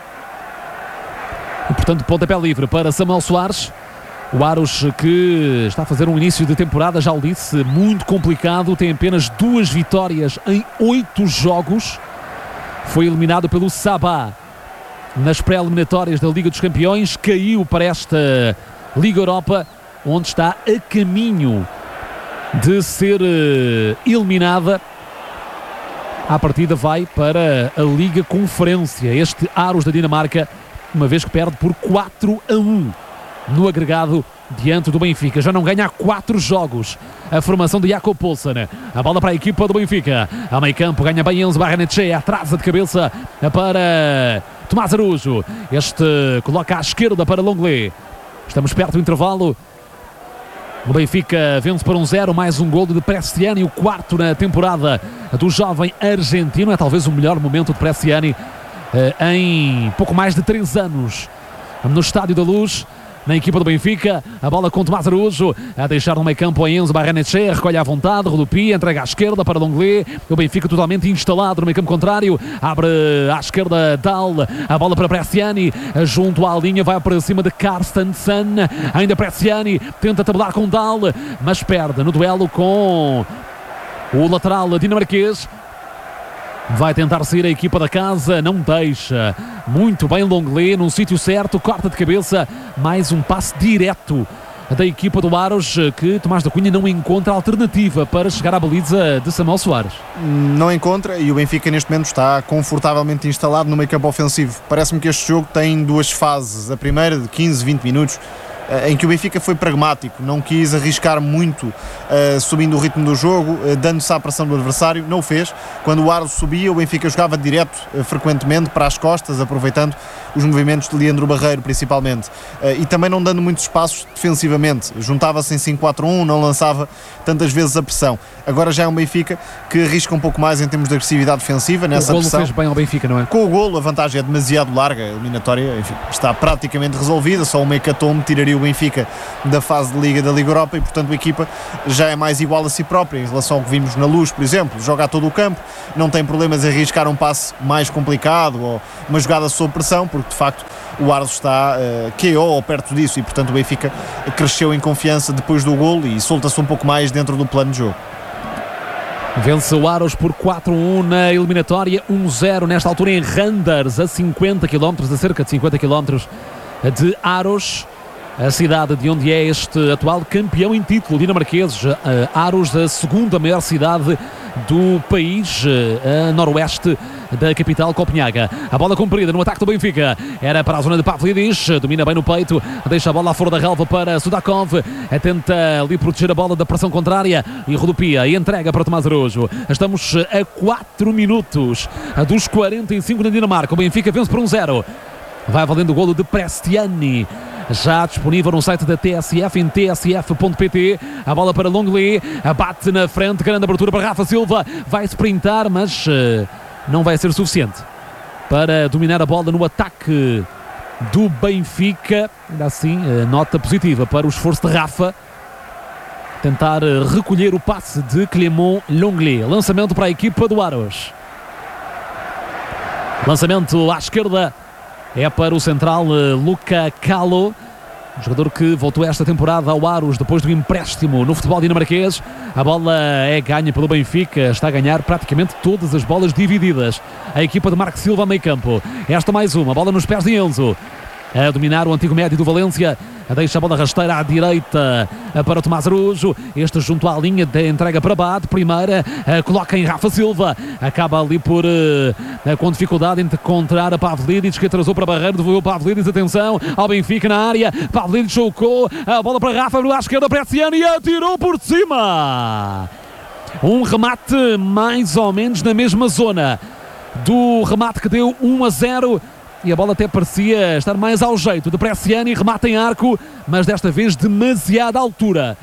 e portanto pontapé livre para Samuel Soares. O Aros que está a fazer um início de temporada, já o disse, muito complicado, tem apenas 2 vitórias em 8 jogos, foi eliminado pelo Sabah nas pré-eliminatórias da Liga dos Campeões, caiu para esta Liga Europa, onde está a caminho de ser eliminada. À partida vai para a Liga Conferência, este Aros da Dinamarca, uma vez que perde por 4-1 no agregado diante do Benfica. Já não ganha há 4 jogos. A formação de Jakob Poulsen. A bola para a equipa do Benfica. A meio campo ganha bem Enzo Barrenetxea. Atrasa de cabeça para Tomás Araújo. Este coloca à esquerda para Longley. Estamos perto do intervalo. O Benfica vence por 1-0. Mais um gol de Bresciani, o 4º na temporada do jovem argentino. É talvez o melhor momento de Bresciani em pouco mais de 3 anos. No Estádio da Luz, na equipa do Benfica, a bola com Tomás Araújo a deixar no meio campo a Enzo Barrenetxea, recolhe à vontade, rodopia, entrega à esquerda para Longley. O Benfica totalmente instalado no meio campo contrário, abre à esquerda Dal, a bola para Bresciani, junto à linha, vai para cima de Carstensen, ainda Bresciani tenta tabular com Dal, mas perde no duelo com o lateral dinamarquês. Vai tentar sair a equipa da casa, não deixa. Muito bem Longley, num sítio certo, corta de cabeça, mais um passe direto da equipa do Aros, que Tomás da Cunha não encontra alternativa para chegar à baliza de Samuel Soares. Não encontra, e o Benfica neste momento está confortavelmente instalado no meio campo ofensivo. Parece-me que este jogo tem 2 fases. A primeira de 15, 20 minutos em que o Benfica foi pragmático, não quis arriscar muito subindo o ritmo do jogo, dando-se à pressão do adversário, não o fez. Quando o Aros subia, o Benfica jogava direto, frequentemente, para as costas, aproveitando os movimentos de Leandro Barreiro, principalmente, e também não dando muitos espaços defensivamente, juntava-se em 5-4-1, não lançava tantas vezes a pressão. Agora já é um Benfica que arrisca um pouco mais em termos de agressividade defensiva nessa pressão. O golo fez bem ao Benfica, não é? Com o golo, a vantagem é demasiado larga, a eliminatória, enfim, está praticamente resolvida, só uma hecatombe tiraria o Benfica da fase de Liga da Liga Europa e, portanto, a equipa já é mais igual a si própria em relação ao que vimos na Luz, por exemplo, joga a todo o campo, não tem problemas em arriscar um passe mais complicado ou uma jogada sob pressão, porque de facto o Aros está KO ou perto disso e, portanto, o Benfica cresceu em confiança depois do golo e solta-se um pouco mais dentro do plano de jogo. Vence o Aros por 4-1 na eliminatória, 1-0 nesta altura em Randers, a 50 km, a cerca de 50 km de Aros, a cidade de onde é este atual campeão em título dinamarquês. Aros, a segunda maior cidade do país, a noroeste da capital Copenhaga. A bola comprida no ataque do Benfica, era para a zona de Pavlidis, domina bem no peito, deixa a bola fora da relva para Sudakov, tenta ali proteger a bola da pressão contrária e rodopia e entrega para Tomás Araújo. Estamos a 4 minutos dos 45 na Dinamarca. O Benfica vence por 1-0. Vai valendo o golo de Prestiani, já disponível no site da TSF, em tsf.pt. A bola para Longley, bate na frente, grande abertura para Rafa Silva, vai sprintar, mas não vai ser suficiente para dominar a bola no ataque do Benfica. Ainda assim, nota positiva para o esforço de Rafa, tentar recolher o passe de Clément Longley. Lançamento para a equipa do Aros, lançamento à esquerda, é para o central Luca Calo, jogador que voltou esta temporada ao Aros depois do empréstimo no futebol dinamarquês. A bola é ganha pelo Benfica, está a ganhar praticamente todas as bolas divididas. A equipa de Marco Silva a meio campo. Esta mais uma, bola nos pés de Enzo, a dominar o antigo médio do Valência, deixa a bola rasteira à direita para Tomás Araújo, este junto à linha de entrega para Bade, primeira, coloca em Rafa Silva, acaba ali por com dificuldade encontrar a Pavlidis, que atrasou para Barreiro, devolveu Pavlidis, atenção ao Benfica na área, Pavlidis chocou, a bola para Rafa, à esquerda para Prestiani e atirou por cima. Um remate mais ou menos na mesma zona do remate que deu 1-0. E a bola até parecia estar mais ao jeito de Prestiani, remate em arco, mas desta vez demasiada altura.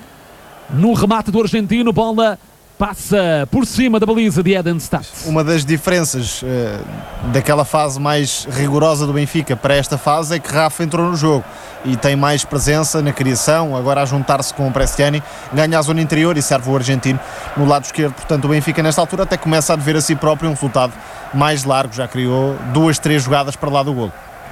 No remate do argentino, bola passa por cima da baliza de Edenstad. Uma das diferenças daquela fase mais rigorosa do Benfica para esta fase é que Rafa entrou no jogo e tem mais presença na criação, agora a juntar-se com o Prestiani, ganha a zona interior e serve o argentino no lado esquerdo. Portanto, o Benfica nesta altura até começa a dever a si próprio um resultado mais largo, já criou 2-3 jogadas para lá do golo.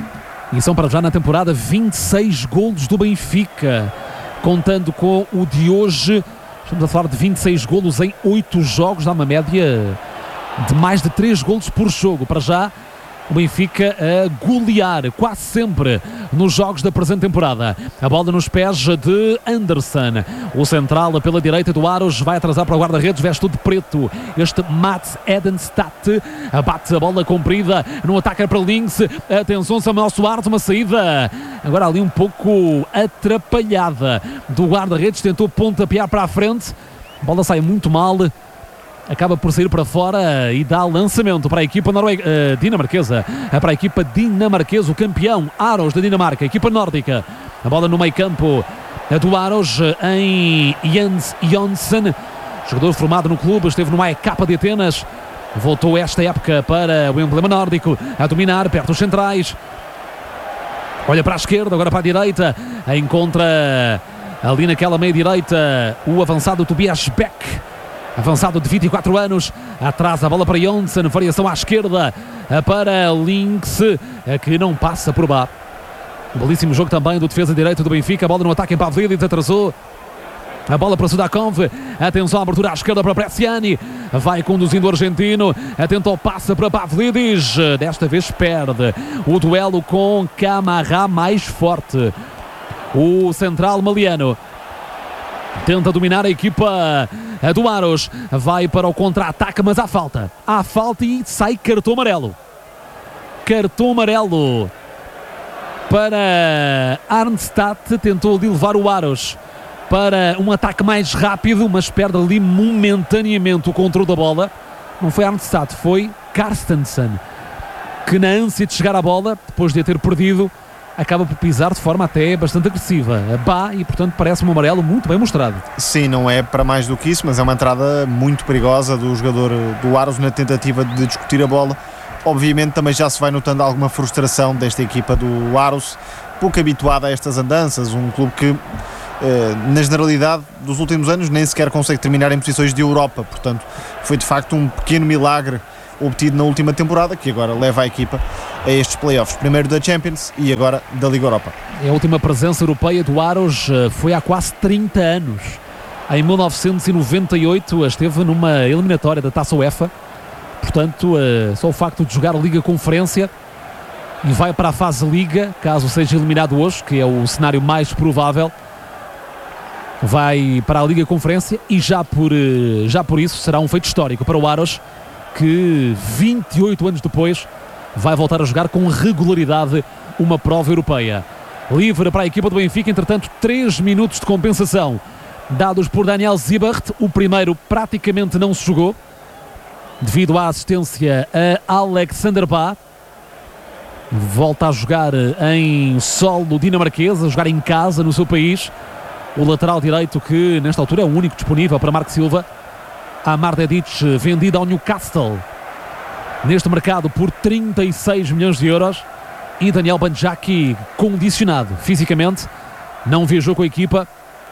E são para já na temporada 26 golos do Benfica, contando com o de hoje. Estamos a falar de 26 golos em 8 jogos, dá uma média de mais de 3 golos por jogo. Para já, o Benfica a golear quase sempre nos jogos da presente temporada. A bola nos pés de Anderson. O central pela direita do Aros vai atrasar para o guarda-redes, veste tudo de preto. Este Mats Edenstad bate a bola comprida no ataque para Links. Atenção, Samuel Soares, uma saída agora ali um pouco atrapalhada do guarda-redes, tentou pontapear para a frente, a bola sai muito mal, acaba por sair para fora e dá lançamento para a equipa dinamarquesa, para a equipa dinamarquesa, o campeão Aros da Dinamarca, a equipa nórdica. A bola no meio campo do Aros em Jens Jonsson, jogador formado no clube, esteve no AEK de Atenas, voltou esta época para o emblema nórdico, a dominar perto dos centrais, olha para a esquerda, agora para a direita, encontra ali naquela meia direita o avançado Tobias Beck, avançado de 24 anos, atrasa a bola para Jonsson, variação à esquerda para Links, que não passa por Bá. Belíssimo jogo também do defesa direito do Benfica, a bola no ataque em Pavlidis, atrasou. A bola para Sudakov, atenção à abertura à esquerda para Prestiani, vai conduzindo o argentino, atento ao passe para Pavlidis, desta vez perde o duelo com Camará mais forte. O central maliano tenta dominar a equipa do Aros, vai para o contra-ataque, mas há falta e sai cartão amarelo. para Arnstadt, tentou ali levar o Aros para um ataque mais rápido, mas perde ali momentaneamente o controle da bola. Não foi Arnstadt, foi Carstensen, que na ânsia de chegar à bola, depois de a ter perdido, acaba por pisar de forma até bastante agressiva. E portanto parece um amarelo muito bem mostrado. Sim, não é para mais do que isso, mas é uma entrada muito perigosa do jogador do Aros na tentativa de discutir a bola. Obviamente também já se vai notando alguma frustração desta equipa do Aros, pouco habituada a estas andanças, um clube que na generalidade dos últimos anos nem sequer consegue terminar em posições de Europa, portanto foi de facto um pequeno milagre obtido na última temporada, que agora leva a equipa a estes playoffs, primeiro da Champions e agora da Liga Europa. A última presença europeia do Aros foi há quase 30 anos. Em 1998 esteve numa eliminatória da Taça UEFA, portanto só o facto de jogar a Liga Conferência e vai para a fase Liga, caso seja eliminado hoje, que é o cenário mais provável, vai para a Liga Conferência e já por isso será um feito histórico para o Aros, que 28 anos depois vai voltar a jogar com regularidade uma prova europeia. Livre para a equipa do Benfica, entretanto 3 minutos de compensação dados por Daniel Zibert. O primeiro praticamente não se jogou devido à assistência a Alexander Bá. Volta a jogar em solo dinamarquês, a jogar em casa no seu país. O lateral direito, que nesta altura é o único disponível para Marco Silva. Amar Dedic, vendido ao Newcastle neste mercado por 36 milhões de euros. E Daniel Banjaki, condicionado fisicamente, não viajou com a equipa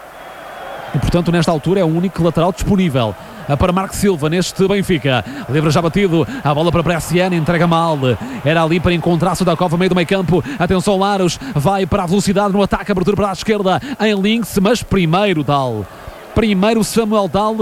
e portanto nesta altura é o único lateral disponível para Marco Silva neste Benfica. Livre já batido, a bola para Bresciani, entrega mal, era ali para encontrar Sudakov no meio do meio campo. Atenção, Laros vai para a velocidade no ataque, abertura para a esquerda em Links, mas primeiro Samuel Dahl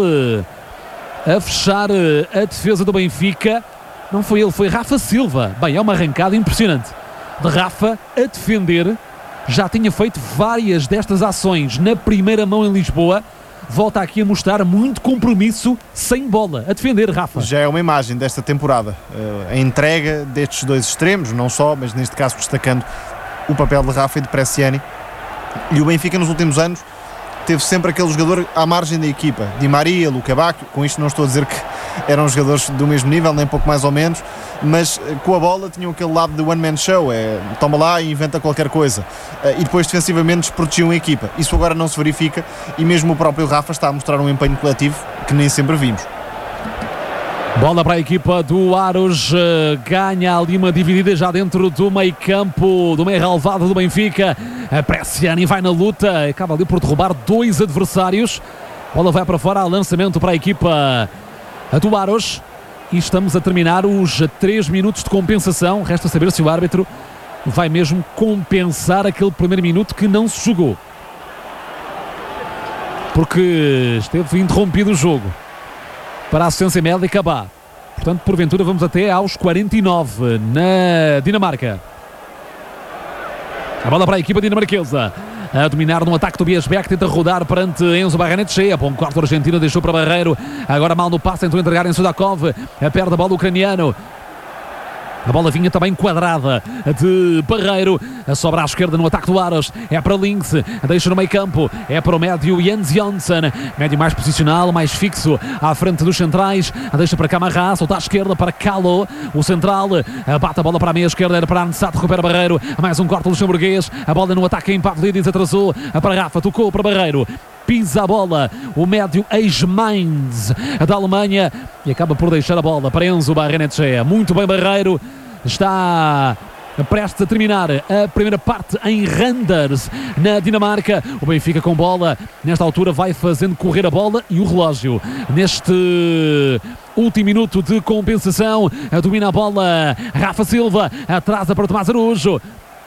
a fechar a defesa do Benfica. Não foi ele, foi Rafa Silva. Bem, é uma arrancada impressionante de Rafa a defender. Já tinha feito várias destas ações na primeira mão em Lisboa. Volta aqui a mostrar muito compromisso sem bola, a defender, Rafa. Já é uma imagem desta temporada, a entrega destes dois extremos, não só, mas neste caso destacando o papel de Rafa e de Bresciani. E o Benfica nos últimos anos teve sempre aquele jogador à margem da equipa, Di Maria, Luca Bacchio. Com isto não estou a dizer que eram jogadores do mesmo nível, nem pouco mais ou menos, mas com a bola tinham aquele lado de one-man show, toma lá e inventa qualquer coisa, e depois defensivamente desprotegiam a equipa. Isso agora não se verifica e mesmo o próprio Rafa está a mostrar um empenho coletivo que nem sempre vimos. Bola para a equipa do Aros, ganha ali uma dividida já dentro do meio campo, do meio relvado do Benfica. A Bresciani vai na luta, acaba ali por derrubar dois adversários. Bola vai para fora, lançamento para a equipa do Aros. E estamos a terminar os 3 minutos de compensação. Resta saber se o árbitro vai mesmo compensar aquele primeiro minuto que não se jogou, porque esteve interrompido o jogo para a assistência médica Bá. Portanto, porventura vamos até aos 49 na Dinamarca. A bola para a equipa dinamarquesa, a dominar no ataque do Biesbeck, tenta rodar perante Enzo Barrenetxea. Bom corte argentino, deixou para Barreiro. Agora mal no passe, tentou entregar em Sudakov. Perde a bola o ucraniano. A bola vinha também quadrada de Barreiro. Sobra à esquerda no ataque do Aros. É para Links. Deixa no meio campo. É para o médio Jens Jonsson. Médio mais posicional, mais fixo à frente dos centrais. Deixa para Camará. Solta à esquerda para Calo. O central bate a bola para a meia esquerda. Era para Arnsat. Recupera Barreiro. Mais um corte luxemburguês. A bola no ataque em Pavlidis. Atrasou para Rafa. Tocou para Barreiro. Pisa a bola o médio ex-Mainz da Alemanha e acaba por deixar a bola para Enzo Barrenetxea. Muito bem, Barreiro está prestes a terminar a primeira parte em Randers, na Dinamarca. O Benfica com bola, nesta altura vai fazendo correr a bola e o relógio. Neste último minuto de compensação, domina a bola Rafa Silva, atrasa para Tomás Araújo.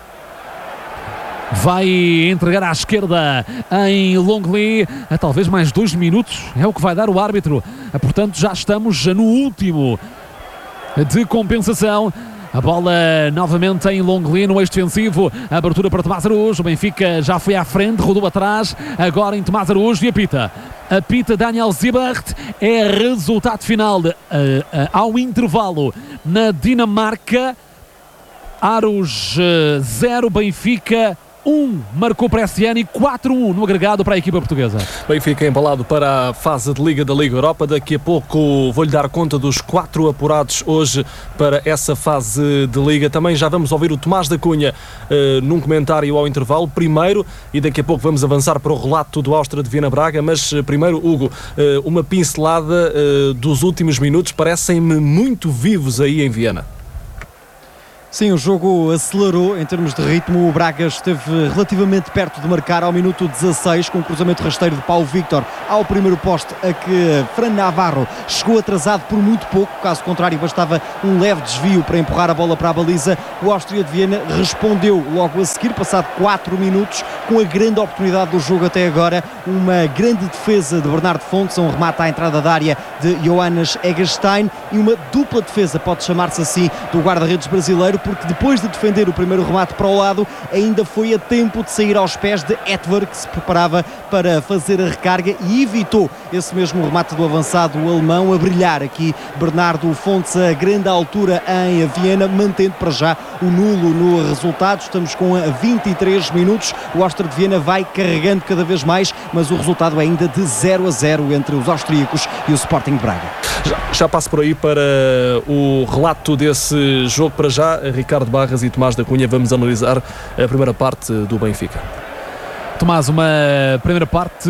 Vai entregar à esquerda em Longley. Talvez mais 2 minutos é o que vai dar o árbitro. Portanto, já estamos no último de compensação. A bola novamente em Longley, no eixo defensivo. Abertura para Tomás Araújo. O Benfica já foi à frente, rodou atrás. Agora em Tomás Araújo e apita. Apita Daniel Zibert. É resultado final ao intervalo na Dinamarca. Aros 0, Benfica 1, marcou Bresciani, 4-1 no agregado para a equipa portuguesa. Benfica embalado para a fase de Liga da Liga Europa. Daqui a pouco vou-lhe dar conta dos 4 apurados hoje para essa fase de Liga. Também já vamos ouvir o Tomás da Cunha num comentário ao intervalo primeiro, e daqui a pouco vamos avançar para o relato do Áustria de Viena Braga. Mas primeiro, Hugo, uma pincelada dos últimos minutos, parecem-me muito vivos aí em Viena. Sim, o jogo acelerou em termos de ritmo. O Braga esteve relativamente perto de marcar ao minuto 16 com um cruzamento rasteiro de Paulo Victor ao primeiro poste, a que Fran Navarro chegou atrasado por muito pouco. Caso contrário, bastava um leve desvio para empurrar a bola para a baliza. O Áustria de Viena respondeu logo a seguir, passado 4 minutos, com a grande oportunidade do jogo até agora. Uma grande defesa de Bernardo Fontes, um remate à entrada da área de Johannes Eggestein, e uma dupla defesa, pode chamar-se assim, do guarda-redes brasileiro, porque depois de defender o primeiro remate para o lado, ainda foi a tempo de sair aos pés de Etwer, que se preparava para fazer a recarga, e evitou esse mesmo remate do avançado alemão. A brilhar aqui Bernardo Fontes a grande altura em Viena, mantendo para já o nulo no resultado. Estamos com 23 minutos, o Áustria de Viena vai carregando cada vez mais, mas o resultado é ainda de 0-0 entre os austríacos e o Sporting de Braga. Já passo por aí para o relato desse jogo. Para já, Ricardo Barras e Tomás da Cunha, vamos analisar a primeira parte do Benfica. Tomás, uma primeira parte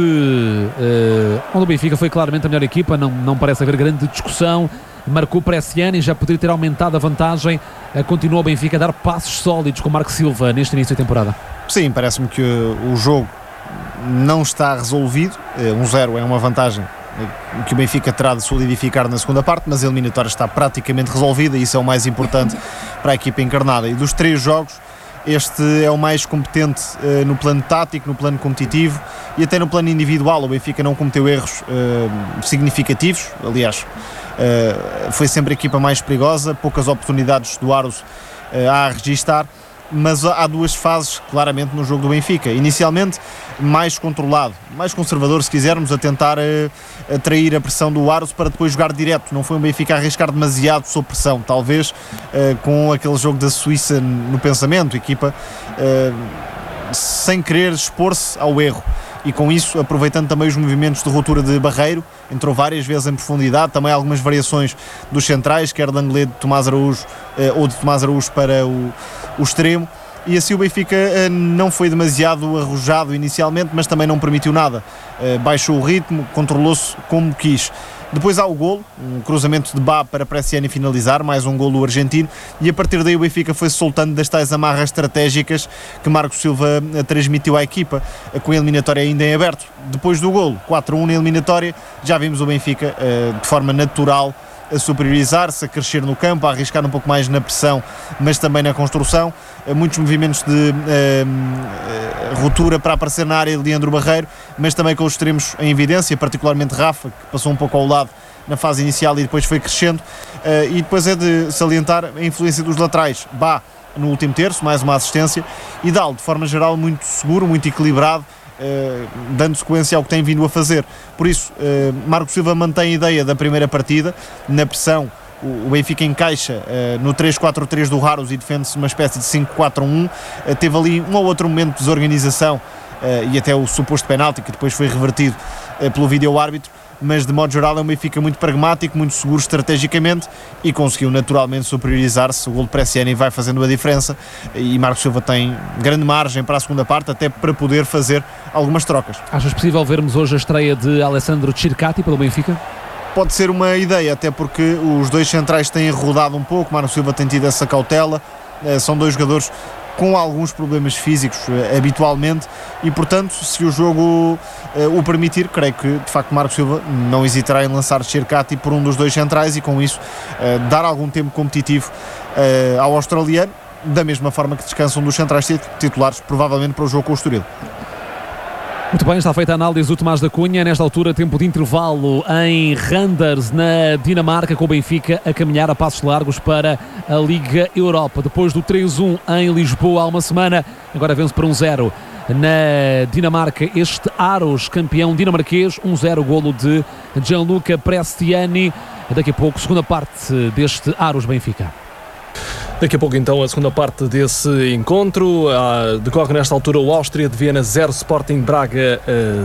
onde o Benfica foi claramente a melhor equipa, não parece haver grande discussão. Marcou Bresciani, já poderia ter aumentado a vantagem. Continua o Benfica a dar passos sólidos com Marco Silva neste início de temporada. Sim, parece-me que o jogo não está resolvido. 1-0 é uma vantagem que o Benfica terá de solidificar na segunda parte, mas a eliminatória está praticamente resolvida e isso é o mais importante para a equipa encarnada. E dos 3 jogos, este é o mais competente no plano tático, no plano competitivo e até no plano individual. O Benfica não cometeu erros significativos, aliás, foi sempre a equipa mais perigosa, poucas oportunidades do Aros a registar. Mas há 2 fases claramente no jogo do Benfica. Inicialmente mais controlado, mais conservador se quisermos, a tentar atrair a pressão do Aros para depois jogar direto. Não foi um Benfica a arriscar demasiado sob pressão, talvez com aquele jogo da Suíça no pensamento, equipa sem querer expor-se ao erro. E com isso, aproveitando também os movimentos de ruptura de Barreiro, entrou várias vezes em profundidade, também algumas variações dos centrais, quer de Anglais, de Tomás Araújo, ou de Tomás Araújo para o extremo, e assim o Benfica não foi demasiado arrojado inicialmente, mas também não permitiu nada, baixou o ritmo, controlou-se como quis. Depois há o golo, um cruzamento de Bá para Bresciani finalizar, mais um golo argentino, e a partir daí o Benfica foi soltando das tais amarras estratégicas que Marco Silva transmitiu à equipa, com a eliminatória ainda em aberto. Depois do golo, 4-1 na eliminatória, já vimos o Benfica de forma natural a superiorizar-se, a crescer no campo, a arriscar um pouco mais na pressão, mas também na construção. Muitos movimentos de ruptura para aparecer na área de Leandro Barreiro, mas também com os extremos em evidência, particularmente Rafa, que passou um pouco ao lado na fase inicial e depois foi crescendo. E depois é de salientar a influência dos laterais. Bá no último terço, mais uma assistência, e Dal, de forma geral, muito seguro, muito equilibrado, dando sequência ao que tem vindo a fazer. Por isso, Marco Silva mantém a ideia da primeira partida, na pressão. O Benfica encaixa no 3-4-3 do Aros e defende-se uma espécie de 5-4-1. Teve ali um ou outro momento de desorganização e até o suposto penalti, que depois foi revertido pelo vídeo-árbitro, mas de modo geral é um Benfica muito pragmático, muito seguro estrategicamente e conseguiu naturalmente superiorizar-se. O gol de Bresciani vai fazendo a diferença e Marco Silva tem grande margem para a segunda parte, até para poder fazer algumas trocas. Achas possível vermos hoje a estreia de Alessandro Circati pelo Benfica? Pode ser uma ideia, até porque os 2 centrais têm rodado um pouco, Marco Silva tem tido essa cautela, são 2 jogadores com alguns problemas físicos habitualmente e, portanto, se o jogo o permitir, creio que, de facto, Marco Silva não hesitará em lançar Circati por um dos 2 centrais e, com isso, dar algum tempo competitivo ao australiano, da mesma forma que descansam dos centrais titulares, provavelmente para o jogo com o Estoril. Muito bem, está feita a análise do Tomás da Cunha. Nesta altura, tempo de intervalo em Randers, na Dinamarca, com o Benfica a caminhar a passos largos para a Liga Europa. Depois do 3-1 em Lisboa há uma semana, agora vence por 1-0 na Dinamarca. Este Aros, campeão dinamarquês, 1-0, golo de Gianluca Bresciani. Daqui a pouco, segunda parte deste Aros Benfica. Daqui a pouco então a segunda parte desse encontro. Decorre nesta altura o Áustria de Viena 0, Sporting Braga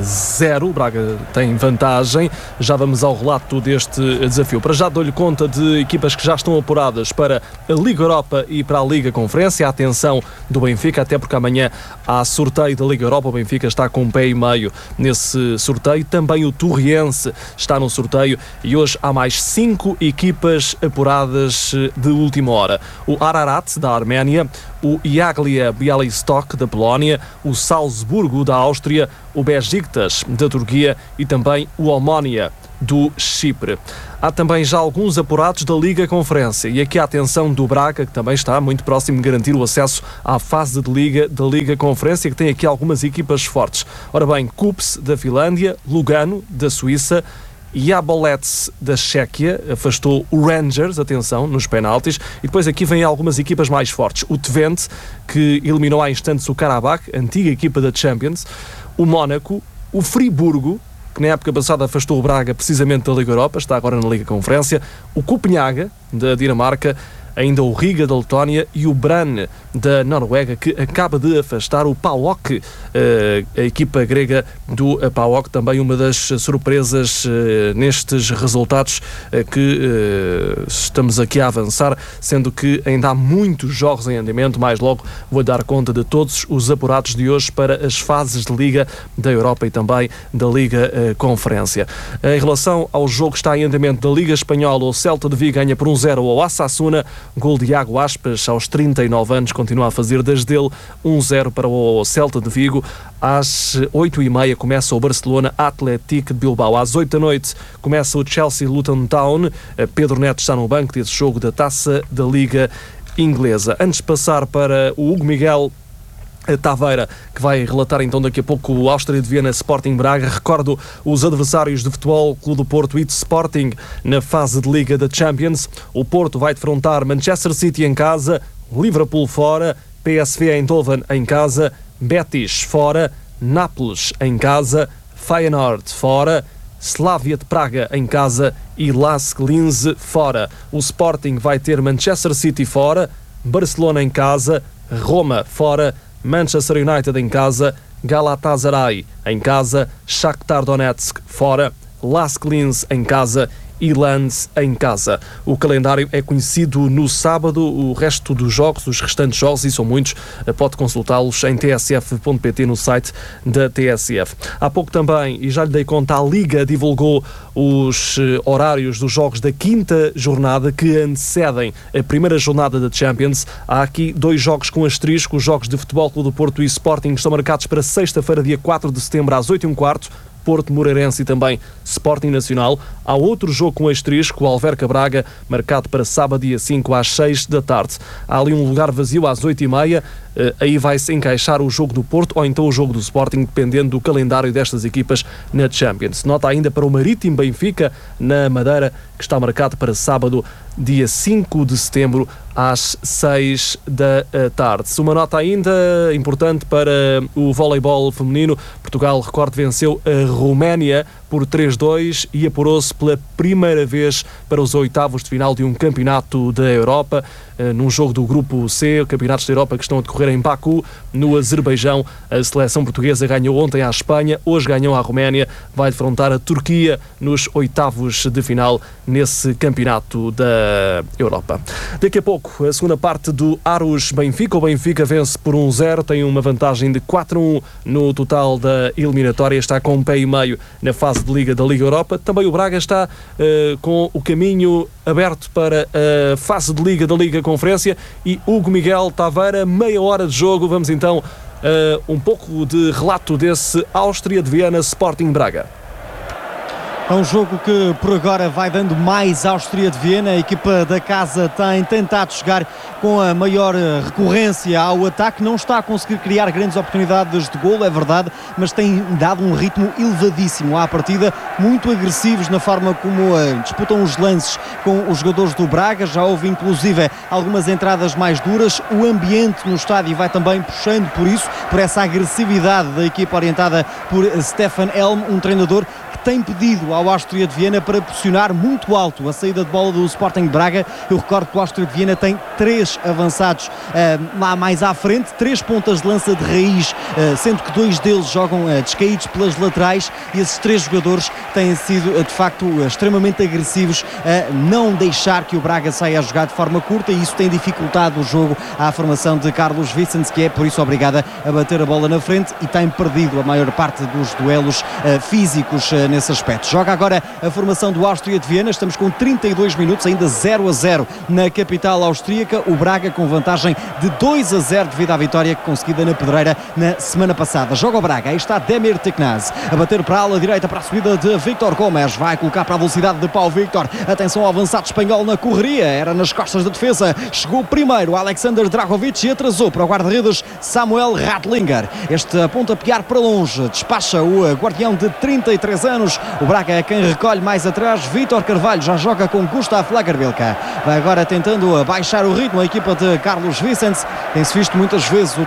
0. O Braga tem vantagem. Já vamos ao relato deste desafio. Para já dou-lhe conta de equipas que já estão apuradas para a Liga Europa e para a Liga Conferência. A atenção do Benfica, até porque amanhã há sorteio da Liga Europa. O Benfica está com um pé e meio nesse sorteio. Também o Torriense está no sorteio e hoje há mais 5 equipas apuradas de última hora. O Ararat, da Arménia, o Iaglia Bialystok, da Polónia, o Salzburgo, da Áustria, o Besiktas, da Turquia e também o Omonia, do Chipre. Há também já alguns apurados da Liga Conferência e aqui a atenção do Braga, que também está muito próximo de garantir o acesso à fase de Liga da Liga Conferência, que tem aqui algumas equipas fortes. Ora bem, Kups, da Finlândia, Lugano, da Suíça, Jablonec da Chequia afastou o Rangers, atenção, nos penaltis, e depois aqui vêm algumas equipas mais fortes. O Twente, que eliminou há instantes o Karabakh, antiga equipa da Champions, o Mónaco, o Friburgo, que na época passada afastou o Braga precisamente da Liga Europa, está agora na Liga Conferência, o Copenhaga, da Dinamarca, ainda o Riga, da Letónia, e o Brann, da Noruega, que acaba de afastar o PAOK, a equipa grega do PAOK, também uma das surpresas nestes resultados que estamos aqui a avançar, sendo que ainda há muitos jogos em andamento. Mais logo vou dar conta de todos os apurados de hoje para as fases de Liga da Europa e também da Liga Conferência. Em relação ao jogo que está em andamento da Liga Espanhola, o Celta de Vigo ganha por 1-0 ao Osasuna. Gol de Iago Aspas, aos 39 anos, continua a fazer desde ele. 1-0 para o Celta de Vigo. Às 8h30 começa o Barcelona Athletic de Bilbao. Às 8 da noite começa o Chelsea Luton Town. Pedro Neto está no banco desse jogo da Taça da Liga Inglesa. Antes de passar para o Hugo Miguel Taveira, que vai relatar então daqui a pouco o Áustria de Viena Sporting Braga. Recordo os adversários de Futebol Clube do Porto e de Sporting na fase de Liga da Champions. O Porto vai defrontar Manchester City em casa, Liverpool fora, PSV Eindhoven em casa, Betis fora, Nápoles em casa, Feyenoord fora, Slavia de Praga em casa e Lask Linz fora. O Sporting vai ter Manchester City fora, Barcelona em casa, Roma fora, Manchester United em casa, Galatasaray em casa, Shakhtar Donetsk fora, Lask Linz em casa e Lens em casa. O calendário é conhecido no sábado. O resto dos jogos, os restantes jogos, e são muitos, pode consultá-los em tsf.pt, no site da TSF. Há pouco também, e já lhe dei conta, a Liga divulgou os horários dos jogos da quinta jornada que antecedem a primeira jornada da Champions. Há aqui 2 jogos com asterisco. Os jogos de Futebol Clube do Porto e Sporting estão marcados para sexta-feira, dia 4 de setembro, às 8h15. Porto, Moreirense e também Sporting Nacional. Há outro jogo com asterisco, o Alverca Braga, marcado para sábado, dia 5, às 6 da tarde. Há ali um lugar vazio às 8h30. Aí vai-se encaixar o jogo do Porto ou então o jogo do Sporting, dependendo do calendário destas equipas na Champions. Nota ainda para o Marítimo Benfica, na Madeira, que está marcado para sábado, dia 5 de setembro, às 6 da tarde. Uma nota ainda importante para o voleibol feminino. Portugal, recordo, venceu a Roménia por 3-2 e apurou-se pela primeira vez para os oitavos de final de um campeonato da Europa, num jogo do Grupo C, campeonatos da Europa que estão a decorrer em Baku, no Azerbaijão. A seleção portuguesa ganhou ontem à Espanha, hoje ganhou à Roménia, vai defrontar a Turquia nos oitavos de final nesse campeonato da Europa. Daqui a pouco, a segunda parte do Aros Benfica. O Benfica vence por 1-0, tem uma vantagem de 4-1 no total da eliminatória, está com um pé e meio na fase de Liga da Liga Europa. Também o Braga está com o caminho aberto para a fase de Liga da Liga Conferência. E Hugo Miguel Taveira, meia hora de jogo. Vamos então um pouco de relato desse Áustria de Viena Sporting Braga. É um jogo que por agora vai dando mais Áustria de Viena. A equipa da casa tem tentado chegar com a maior recorrência ao ataque. Não está a conseguir criar grandes oportunidades de golo, é verdade, mas tem dado um ritmo elevadíssimo à partida, muito agressivos na forma como disputam os lances com os jogadores do Braga. Já houve inclusive algumas entradas mais duras. O ambiente no estádio vai também puxando por isso, por essa agressividade da equipa orientada por Stefan Helm, um treinador que tem pedido ao Áustria de Viena para pressionar muito alto a saída de bola do Sporting de Braga. Eu recordo que o Áustria de Viena tem 3 avançados lá mais à frente, 3 pontas de lança de raiz, sendo que 2 deles jogam descaídos pelas laterais, e esses 3 jogadores têm sido de facto extremamente agressivos a não deixar que o Braga saia a jogar de forma curta, e isso tem dificultado o jogo à formação de Carlos Vicens, que é por isso obrigada a bater a bola na frente e tem perdido a maior parte dos duelos físicos nesse aspecto. Joga agora a formação do Áustria de Viena, estamos com 32 minutos, ainda 0-0 na capital austríaca, o Braga com vantagem de 2-0 devido à vitória conseguida na Pedreira na semana passada. Joga o Braga, aí está Demir Tiknaz a bater para a ala direita, para a subida de Víctor Gomes, vai colocar para a velocidade de Pau Víctor, atenção ao avançado espanhol na correria, era nas costas da defesa, chegou primeiro Alexander Dragovic e atrasou para o guarda-redes Samuel Radlinger. Este aponta a piar para longe, despacha o guardião de 33 anos, o Braga é quem recolhe mais atrás, Vítor Carvalho já joga com Gustav Lagerbilka, vai agora tentando baixar o ritmo a equipa de Carlos Vicens, tem-se visto muitas vezes o